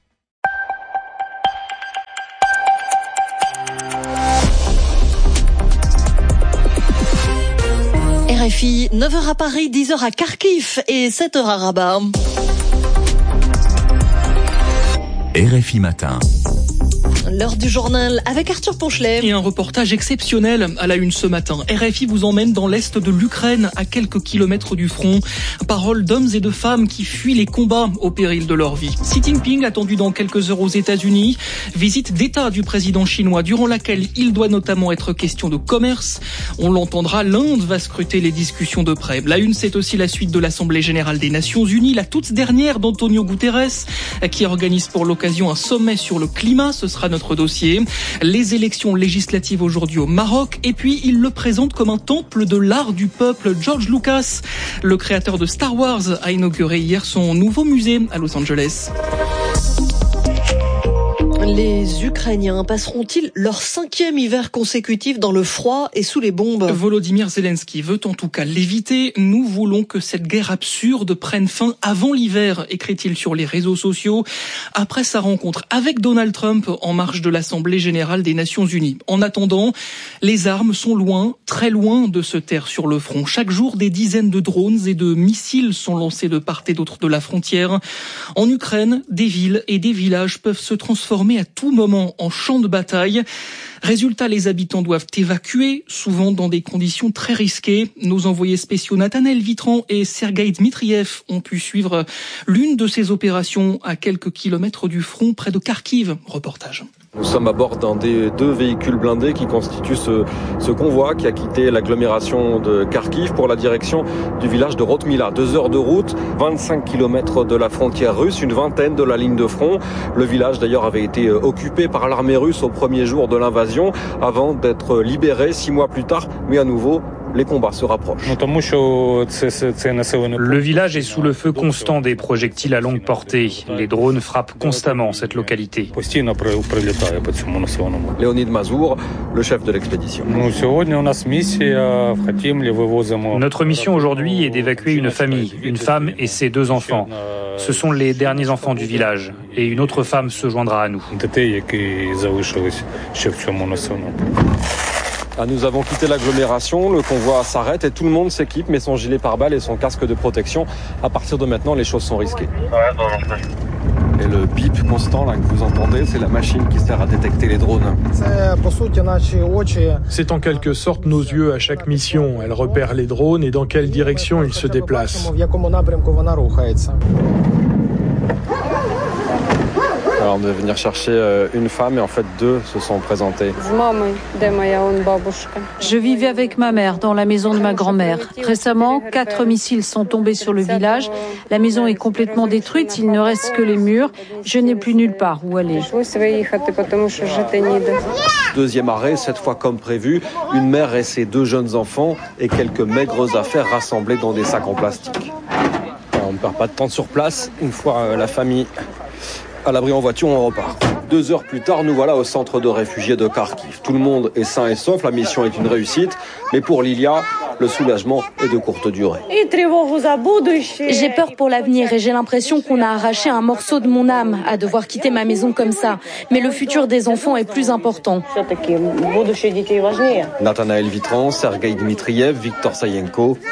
RFI, 9h à Paris, 10h à Kharkiv et 7h à Rabat. RFI Matin. L'heure du journal avec Arthur Ponchelet. Et un reportage exceptionnel à la une ce matin. RFI vous emmène dans l'est de l'Ukraine, à quelques kilomètres du front. Paroles d'hommes et de femmes qui fuient les combats au péril de leur vie. Xi Jinping attendu dans quelques heures aux États-Unis. Visite d'État du président chinois durant laquelle il doit notamment être question de commerce. On l'entendra, l'Inde va scruter les discussions de près. La une, c'est aussi la suite de l'Assemblée générale des Nations Unies, la toute dernière d'Antonio Guterres, qui organise pour l'occasion un sommet sur le climat. Ce sera notre dossier. Les élections législatives aujourd'hui au Maroc. Et puis, il le présente comme un temple de l'art du peuple. George Lucas, le créateur de Star Wars, a inauguré hier son nouveau musée à Los Angeles. Les Ukrainiens passeront-ils leur 5e hiver consécutif dans le froid et sous les bombes ? Volodymyr Zelensky veut en tout cas l'éviter. Nous voulons que cette guerre absurde prenne fin avant l'hiver, écrit-il sur les réseaux sociaux, après sa rencontre avec Donald Trump en marge de l'Assemblée générale des Nations Unies. En attendant, les armes sont loin, très loin de se taire sur le front. Chaque jour, des dizaines de drones et de missiles sont lancés de part et d'autre de la frontière. En Ukraine, des villes et des villages peuvent se transformer à tout moment en champ de bataille. Résultat, les habitants doivent évacuer, souvent dans des conditions très risquées. Nos envoyés spéciaux Nathanaël Vitran et Sergueï Dmitriev ont pu suivre l'une de ces opérations à quelques kilomètres du front, près de Kharkiv. Reportage. Nous sommes à bord d'un des 2 véhicules blindés qui constituent ce convoi qui a quitté l'agglomération de Kharkiv pour la direction du village de Rotmila. 2 heures de route, 25 km de la frontière russe, une vingtaine de la ligne de front. Le village d'ailleurs avait été occupé par l'armée russe au premier jour de l'invasion avant d'être libéré 6 mois plus tard, mais à nouveau les combats se rapprochent. Le village est sous le feu constant des projectiles à longue portée. Les drones frappent constamment cette localité. Léonid Mazour, le chef de l'expédition. Notre mission aujourd'hui est d'évacuer une famille, une femme et ses 2 enfants. Ce sont les derniers enfants du village. Et une autre femme se joindra à nous. Nous avons quitté l'agglomération, le convoi s'arrête et tout le monde s'équipe, met son gilet pare-balles et son casque de protection. À partir de maintenant, les choses sont risquées. Et le bip constant là, que vous entendez, c'est la machine qui sert à détecter les drones. C'est en quelque sorte nos yeux à chaque mission. Elle repère les drones et dans quelle direction ils se déplacent. Alors on devait venir chercher une femme et en fait 2 se sont présentés. Je vivais avec ma mère dans la maison de ma grand-mère. Récemment, 4 missiles sont tombés sur le village. La maison est complètement détruite, il ne reste que les murs. Je n'ai plus nulle part où aller. Deuxième arrêt, cette fois comme prévu, une mère et ses 2 jeunes enfants et quelques maigres affaires rassemblées dans des sacs en plastique. Alors, on ne perd pas de temps sur place. Une fois la famille à l'abri en voiture, on repart. 2 heures plus tard, nous voilà au centre de réfugiés de Kharkiv. Tout le monde est sain et sauf, la mission est une réussite. Mais pour Lilia, le soulagement est de courte durée. J'ai peur pour l'avenir et j'ai l'impression qu'on a arraché un morceau de mon âme à devoir quitter ma maison comme ça. Mais le futur des enfants est plus important. Nathanaël Vitran, Sergueï Dmitriev, Victor Sayenko,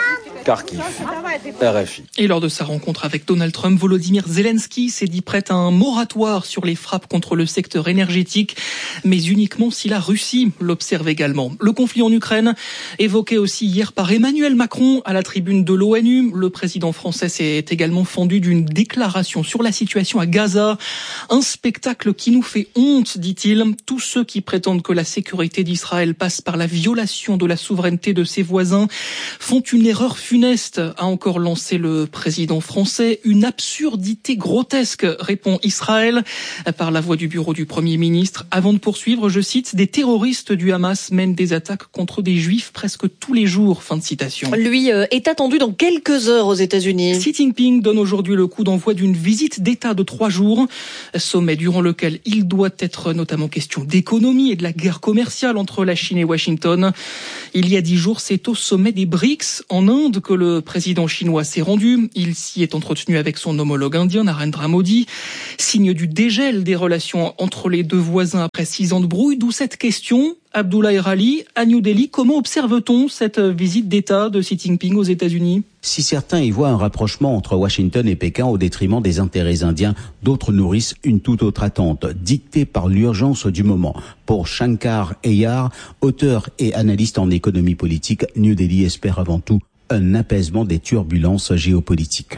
Kharkiv, RFI. Et lors de sa rencontre avec Donald Trump, Volodymyr Zelensky s'est dit prêt à un moratoire sur les frappes contre le secteur énergétique, mais uniquement si la Russie l'observe également. Le conflit en Ukraine, évoqué aussi hier par Emmanuel Macron à la tribune de l'ONU. Le président français s'est également fendu d'une déclaration sur la situation à Gaza. Un spectacle qui nous fait honte, dit-il. Tous ceux qui prétendent que la sécurité d'Israël passe par la violation de la souveraineté de ses voisins font une erreur funeste, a encore lancé le président français. Une absurdité grotesque, répond Israël par la voix du bureau du Premier ministre. Avant de poursuivre, je cite, des terroristes du Hamas mènent des attaques contre des juifs presque tous les jours. Fin de citation. Lui est attendu dans quelques heures aux États-Unis. Xi Jinping donne aujourd'hui le coup d'envoi d'une visite d'État de 3 jours. Sommet durant lequel il doit être notamment question d'économie et de la guerre commerciale entre la Chine et Washington. Il y a 10 jours, c'est au sommet des BRICS en Inde que le président chinois s'est rendu. Il s'y est entretenu avec son homologue indien, Narendra Modi. Signe du dégel des relations entre les deux voisins après 6 ans de brouille, d'où cette question. Abdullah Erali, à New Delhi, comment observe-t-on cette visite d'État de Xi Jinping aux États-Unis ? Si certains y voient un rapprochement entre Washington et Pékin au détriment des intérêts indiens, d'autres nourrissent une toute autre attente, dictée par l'urgence du moment. Pour Shankar Ayar, auteur et analyste en économie politique, New Delhi espère avant tout un apaisement des turbulences géopolitiques.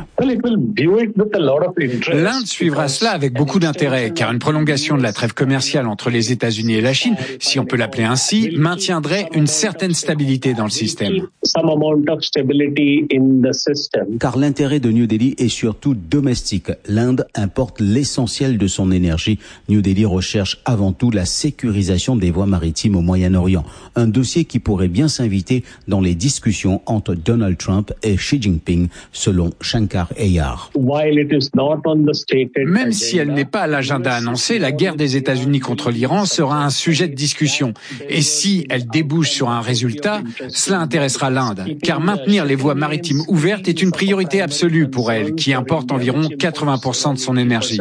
L'Inde suivra cela avec beaucoup d'intérêt, car une prolongation de la trêve commerciale entre les États-Unis et la Chine, si on peut l'appeler ainsi, maintiendrait une certaine stabilité dans le système. Car l'intérêt de New Delhi est surtout domestique. L'Inde importe l'essentiel de son énergie. New Delhi recherche avant tout la sécurisation des voies maritimes au Moyen-Orient. Un dossier qui pourrait bien s'inviter dans les discussions entre Donald Trump et Xi Jinping, selon Shankar Ayar. Même si elle n'est pas à l'agenda annoncé, la guerre des États-Unis contre l'Iran sera un sujet de discussion. Et si elle débouche sur un résultat, cela intéressera l'Inde, car maintenir les voies maritimes ouvertes est une priorité absolue pour elle, qui importe environ 80% de son énergie.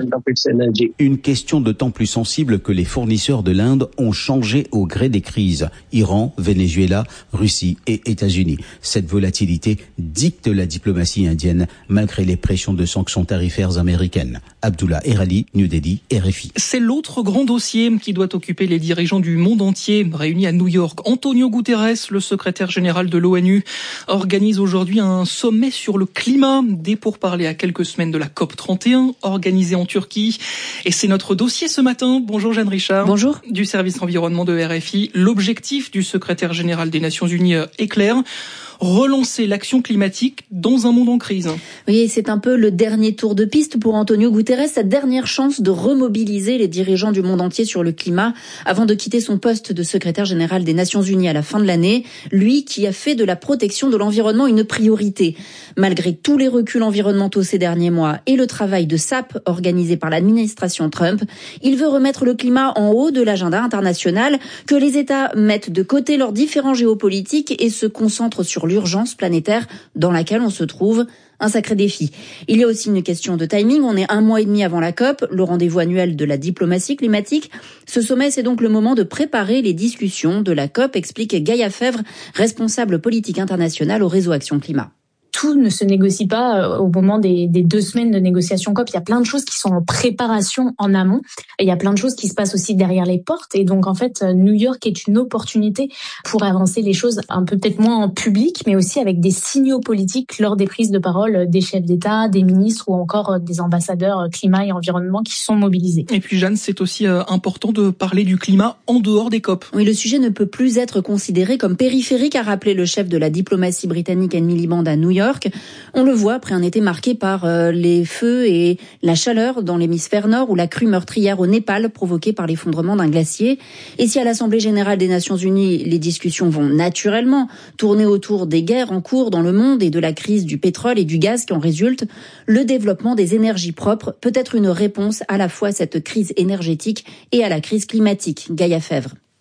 Une question d'autant plus sensible que les fournisseurs de l'Inde ont changé au gré des crises. Iran, Venezuela, Russie et États-Unis. Cette volatilité dicte la diplomatie indienne malgré les pressions de sanctions tarifaires américaines. Abdullah Erali, New Delhi, RFI. C'est l'autre grand dossier qui doit occuper les dirigeants du monde entier réunis à New York. Antonio Guterres, le secrétaire général de l'ONU, organise aujourd'hui un sommet sur le climat, des pourparlers à quelques semaines de la COP31, organisée en Turquie. Et c'est notre dossier ce matin. Bonjour Jeanne Richard. Bonjour. Du service environnement de RFI. L'objectif du secrétaire général des Nations Unies est clair. Relancer l'action climatique dans un monde en crise. Oui, c'est un peu le dernier tour de piste pour Antonio Guterres, sa dernière chance de remobiliser les dirigeants du monde entier sur le climat avant de quitter son poste de secrétaire général des Nations Unies à la fin de l'année, lui qui a fait de la protection de l'environnement une priorité. Malgré tous les reculs environnementaux ces derniers mois et le travail de sape organisé par l'administration Trump, il veut remettre le climat en haut de l'agenda international, que les États mettent de côté leurs différends géopolitiques et se concentrent sur l'urgence planétaire dans laquelle on se trouve. Un sacré défi. Il y a aussi une question de timing. On est 1 mois et demi avant la COP, le rendez-vous annuel de la diplomatie climatique. Ce sommet, c'est donc le moment de préparer les discussions de la COP, explique Gaïa Fèvre, responsable politique internationale au réseau Action Climat. Tout ne se négocie pas au moment des 2 semaines de négociation COP. Il y a plein de choses qui sont en préparation en amont. Il y a plein de choses qui se passent aussi derrière les portes. Et donc, en fait, New York est une opportunité pour avancer les choses un peu peut-être moins en public, mais aussi avec des signaux politiques lors des prises de parole des chefs d'État, des ministres ou encore des ambassadeurs climat et environnement qui sont mobilisés. Et puis, Jeanne, c'est aussi important de parler du climat en dehors des COP. Oui, le sujet ne peut plus être considéré comme périphérique, a rappelé le chef de la diplomatie britannique Anne Miliband à New York. On le voit après un été marqué par les feux et la chaleur dans l'hémisphère nord ou la crue meurtrière au Népal provoquée par l'effondrement d'un glacier. Et si à l'Assemblée générale des Nations Unies, les discussions vont naturellement tourner autour des guerres en cours dans le monde et de la crise du pétrole et du gaz qui en résulte, le développement des énergies propres peut être une réponse à la fois à cette crise énergétique et à la crise climatique. Gaïa Fèvre.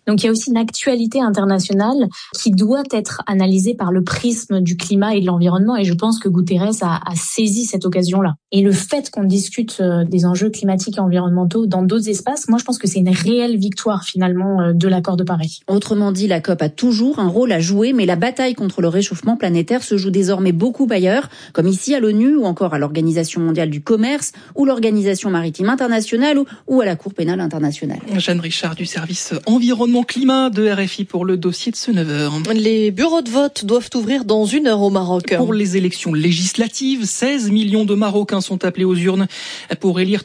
Donc il y a aussi une actualité internationale qui doit être analysée par le prisme du climat et de l'environnement, et je pense que Guterres a saisi cette occasion-là. Et le fait qu'on discute des enjeux climatiques et environnementaux dans d'autres espaces, moi je pense que c'est une réelle victoire finalement de l'accord de Paris. Autrement dit, la COP a toujours un rôle à jouer, mais la bataille contre le réchauffement planétaire se joue désormais beaucoup ailleurs, comme ici à l'ONU ou encore à l'Organisation mondiale du commerce ou l'Organisation maritime internationale ou à la Cour pénale internationale. Jeanne Richard du service environnement-climat de RFI pour le dossier de ce 9h. Les bureaux de vote doivent ouvrir dans 1 heure au Maroc. Pour les élections législatives, 16 millions de Marocains sont appelés aux urnes pour élire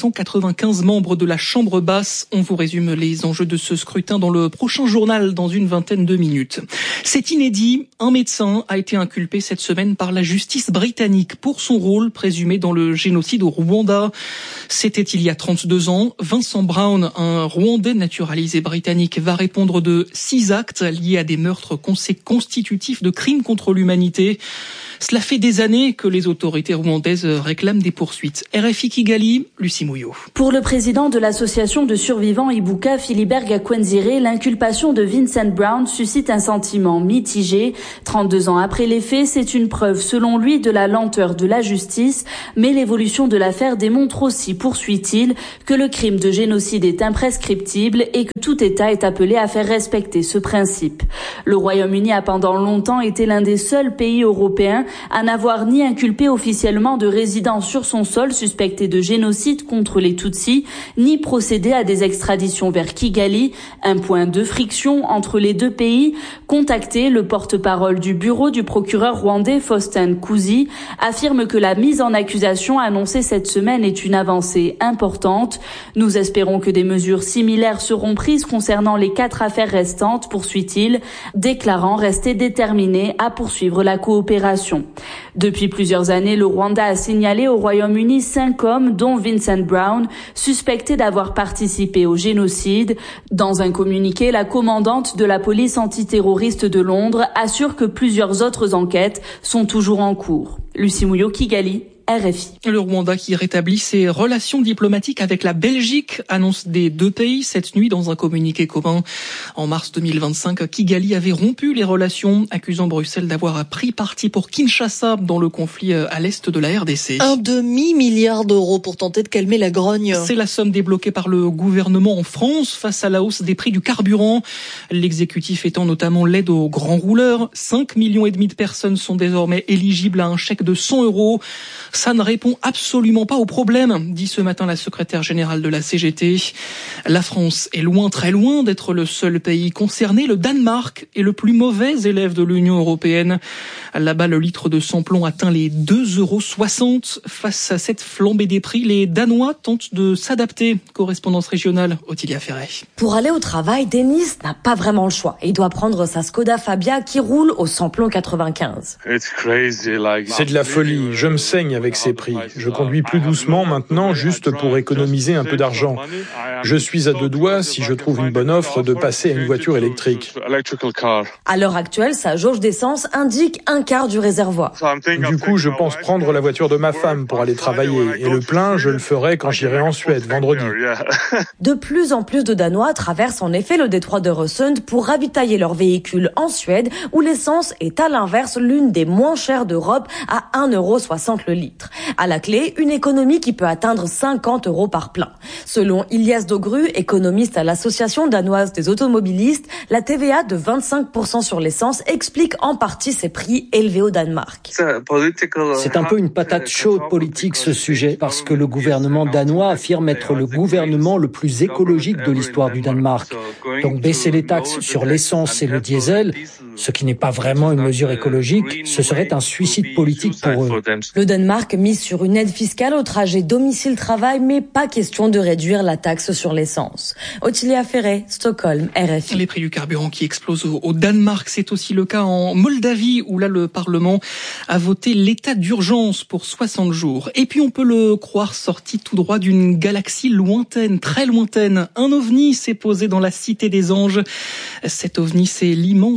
395 membres de la Chambre basse. On vous résume les enjeux de ce scrutin dans le prochain journal dans une vingtaine de minutes. C'est inédit, un médecin a été inculpé cette semaine par la justice britannique pour son rôle présumé dans le génocide au Rwanda. C'était il y a 32 ans. Vincent Brown, un Rwandais naturalisé britannique, va répondre de 6 actes liés à des meurtres constitutifs de crimes contre l'humanité. Cela fait des années que les autorités rwandaises réclament des poursuites. RFI Kigali, Lucie Mouillot. Pour le président de l'association de survivants Ibuka, Philibert Gakwenzire, l'inculpation de Vincent Brown suscite un sentiment mitigé. 32 ans après les faits, c'est une preuve, selon lui, de la lenteur de la justice. Mais l'évolution de l'affaire démontre aussi, poursuit-il, que le crime de génocide est imprescriptible et que tout État est appelé à faire respecter ce principe. Le Royaume-Uni a pendant longtemps été l'un des seuls pays européens à n'avoir ni inculpé officiellement de résidents sur son sol suspectés de génocide contre les Tutsis, ni procédé à des extraditions vers Kigali, un point de friction entre les deux pays. Contacté, le porte-parole du bureau du procureur rwandais Faustin Kuzi affirme que la mise en accusation annoncée cette semaine est une avancée importante. Nous espérons que des mesures similaires seront prises concernant les 4 affaires restantes, poursuit-il, déclarant rester déterminé à poursuivre la coopération. Depuis plusieurs années, le Rwanda a signalé au Royaume-Uni 5 hommes, dont Vincent Brown, suspectés d'avoir participé au génocide. Dans un communiqué, la commandante de la police antiterroriste de Londres assure que plusieurs autres enquêtes sont toujours en cours. Lucie Mouillot, Kigali, RFI. Le Rwanda qui rétablit ses relations diplomatiques avec la Belgique, annonce des deux pays cette nuit dans un communiqué commun. En mars 2025, Kigali avait rompu les relations, accusant Bruxelles d'avoir pris parti pour Kinshasa dans le conflit à l'est de la RDC. 1,5 milliard d'euros pour tenter de calmer la grogne. C'est la somme débloquée par le gouvernement en France face à la hausse des prix du carburant. L'exécutif étant notamment l'aide aux grands rouleurs. 5,5 millions de personnes sont désormais éligibles à un chèque de 100 €. Ça ne répond absolument pas au problème, dit ce matin la secrétaire générale de la CGT. La France est loin, très loin d'être le seul pays concerné. Le Danemark est le plus mauvais élève de l'Union européenne. Là-bas, le litre de sans-plomb atteint les 2,60 €. Face à cette flambée des prix, les Danois tentent de s'adapter. Correspondance régionale, Ottilia Ferret. Pour aller au travail, Denis n'a pas vraiment le choix. Il doit prendre sa Skoda Fabia qui roule au sans-plomb 95. C'est de la folie. Je me saigne avec ces prix. Je conduis plus doucement maintenant, juste pour économiser un peu d'argent. Je suis à 2 doigts, si je trouve une bonne offre, de passer à une voiture électrique. À l'heure actuelle, sa jauge d'essence indique 1/4 du réservoir. Du coup, je pense prendre la voiture de ma femme pour aller travailler. Et le plein, je le ferai quand j'irai en Suède, vendredi. De plus en plus de Danois traversent en effet le détroit d'Øresund pour ravitailler leurs véhicules en Suède, où l'essence est à l'inverse l'une des moins chères d'Europe, à 1,60 € le litre. À la clé, une économie qui peut atteindre 50 € par plein. Selon Ilias Dogru, économiste à l'Association danoise des automobilistes, la TVA de 25% sur l'essence explique en partie ces prix élevés au Danemark. C'est un peu une patate chaude politique ce sujet, parce que le gouvernement danois affirme être le gouvernement le plus écologique de l'histoire du Danemark. Donc baisser les taxes sur l'essence et le diesel, ce qui n'est pas vraiment une mesure écologique, ce serait un suicide politique pour eux. Le Danemark mise sur une aide fiscale au trajet domicile-travail, mais pas question de réduire la taxe sur l'essence. Ottilia Ferret, Stockholm, RFI. Les prix du carburant qui explosent au Danemark, c'est aussi le cas en Moldavie, où là le Parlement a voté l'état d'urgence pour 60 jours. Et puis on peut le croire sorti tout droit d'une galaxie lointaine, très lointaine. Un ovni s'est posé dans la Cité des Anges. Cet ovni, c'est l'immense bâtiment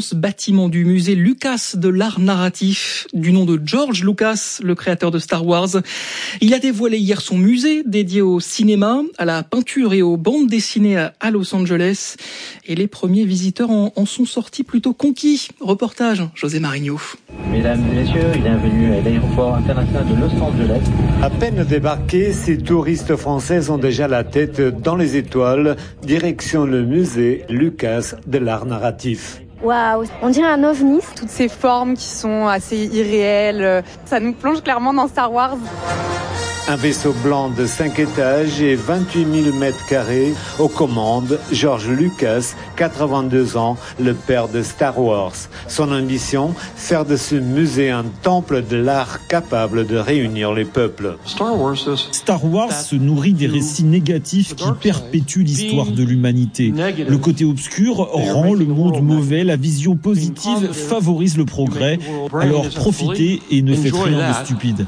bâtiment du musée Lucas de l'art narratif, du nom de George Lucas, le créateur de Star Wars. Il a dévoilé hier son musée dédié au cinéma, à la peinture et aux bandes dessinées à Los Angeles. Et les premiers visiteurs en sont sortis plutôt conquis. Reportage, José Marigno. Mesdames et messieurs, bienvenue à l'aéroport international de Los Angeles. À peine débarqués, ces touristes français ont déjà la tête dans les étoiles, direction le musée Lucas de l'art narratif. Waouh, on dirait un ovni. Toutes ces formes qui sont assez irréelles, ça nous plonge clairement dans Star Wars. Un vaisseau blanc de 5 étages et 28 000 mètres carrés. Aux commandes, George Lucas, 82 ans, le père de Star Wars. Son ambition, faire de ce musée un temple de l'art capable de réunir les peuples. Star Wars se nourrit des récits négatifs qui perpétuent l'histoire de l'humanité. Le côté obscur rend le monde mauvais, la vision positive favorise le progrès. Alors profitez et ne faites rien de stupide.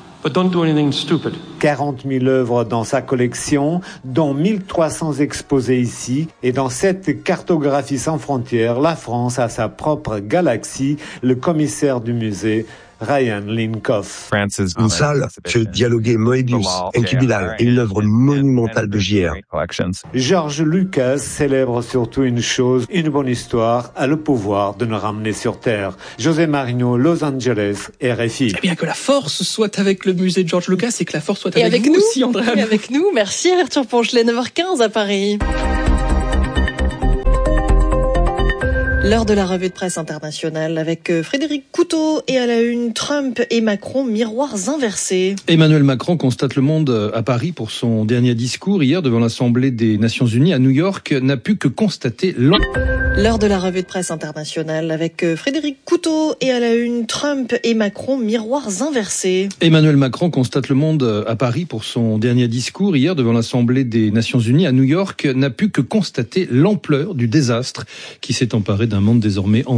40 000 œuvres dans sa collection, dont 1300 exposées ici. Et dans cette cartographie sans frontières, la France a sa propre galaxie. Le commissaire du musée, Ryan Linkoff. Une salle fait dialoguer Moebius, Enki Bilal et une œuvre monumentale de JR. George Lucas célèbre surtout une chose, une bonne histoire a le pouvoir de nous ramener sur Terre. José Marigno, Los Angeles, RFI. Eh bien, que la force soit avec le musée de George Lucas et que la force soit avec vous nous aussi, Andréa. Et avec nous, merci Arthur Ponchelet, 9h15 à Paris. L'heure de la revue de presse internationale avec Frédéric Couteau et à la une, Trump et Macron, miroirs inversés. Emmanuel Macron constate le monde à Paris pour son dernier discours hier devant l'Assemblée des Nations Unies à New York, n'a pu que constater L'heure de la revue de presse internationale avec Frédéric Couteau et à la une, Trump et Macron, miroirs inversés. Emmanuel Macron constate le monde à Paris pour son dernier discours hier devant l'Assemblée des Nations Unies à New York, n'a pu que constater l'ampleur du désastre qui s'est emparé d'un monde désormais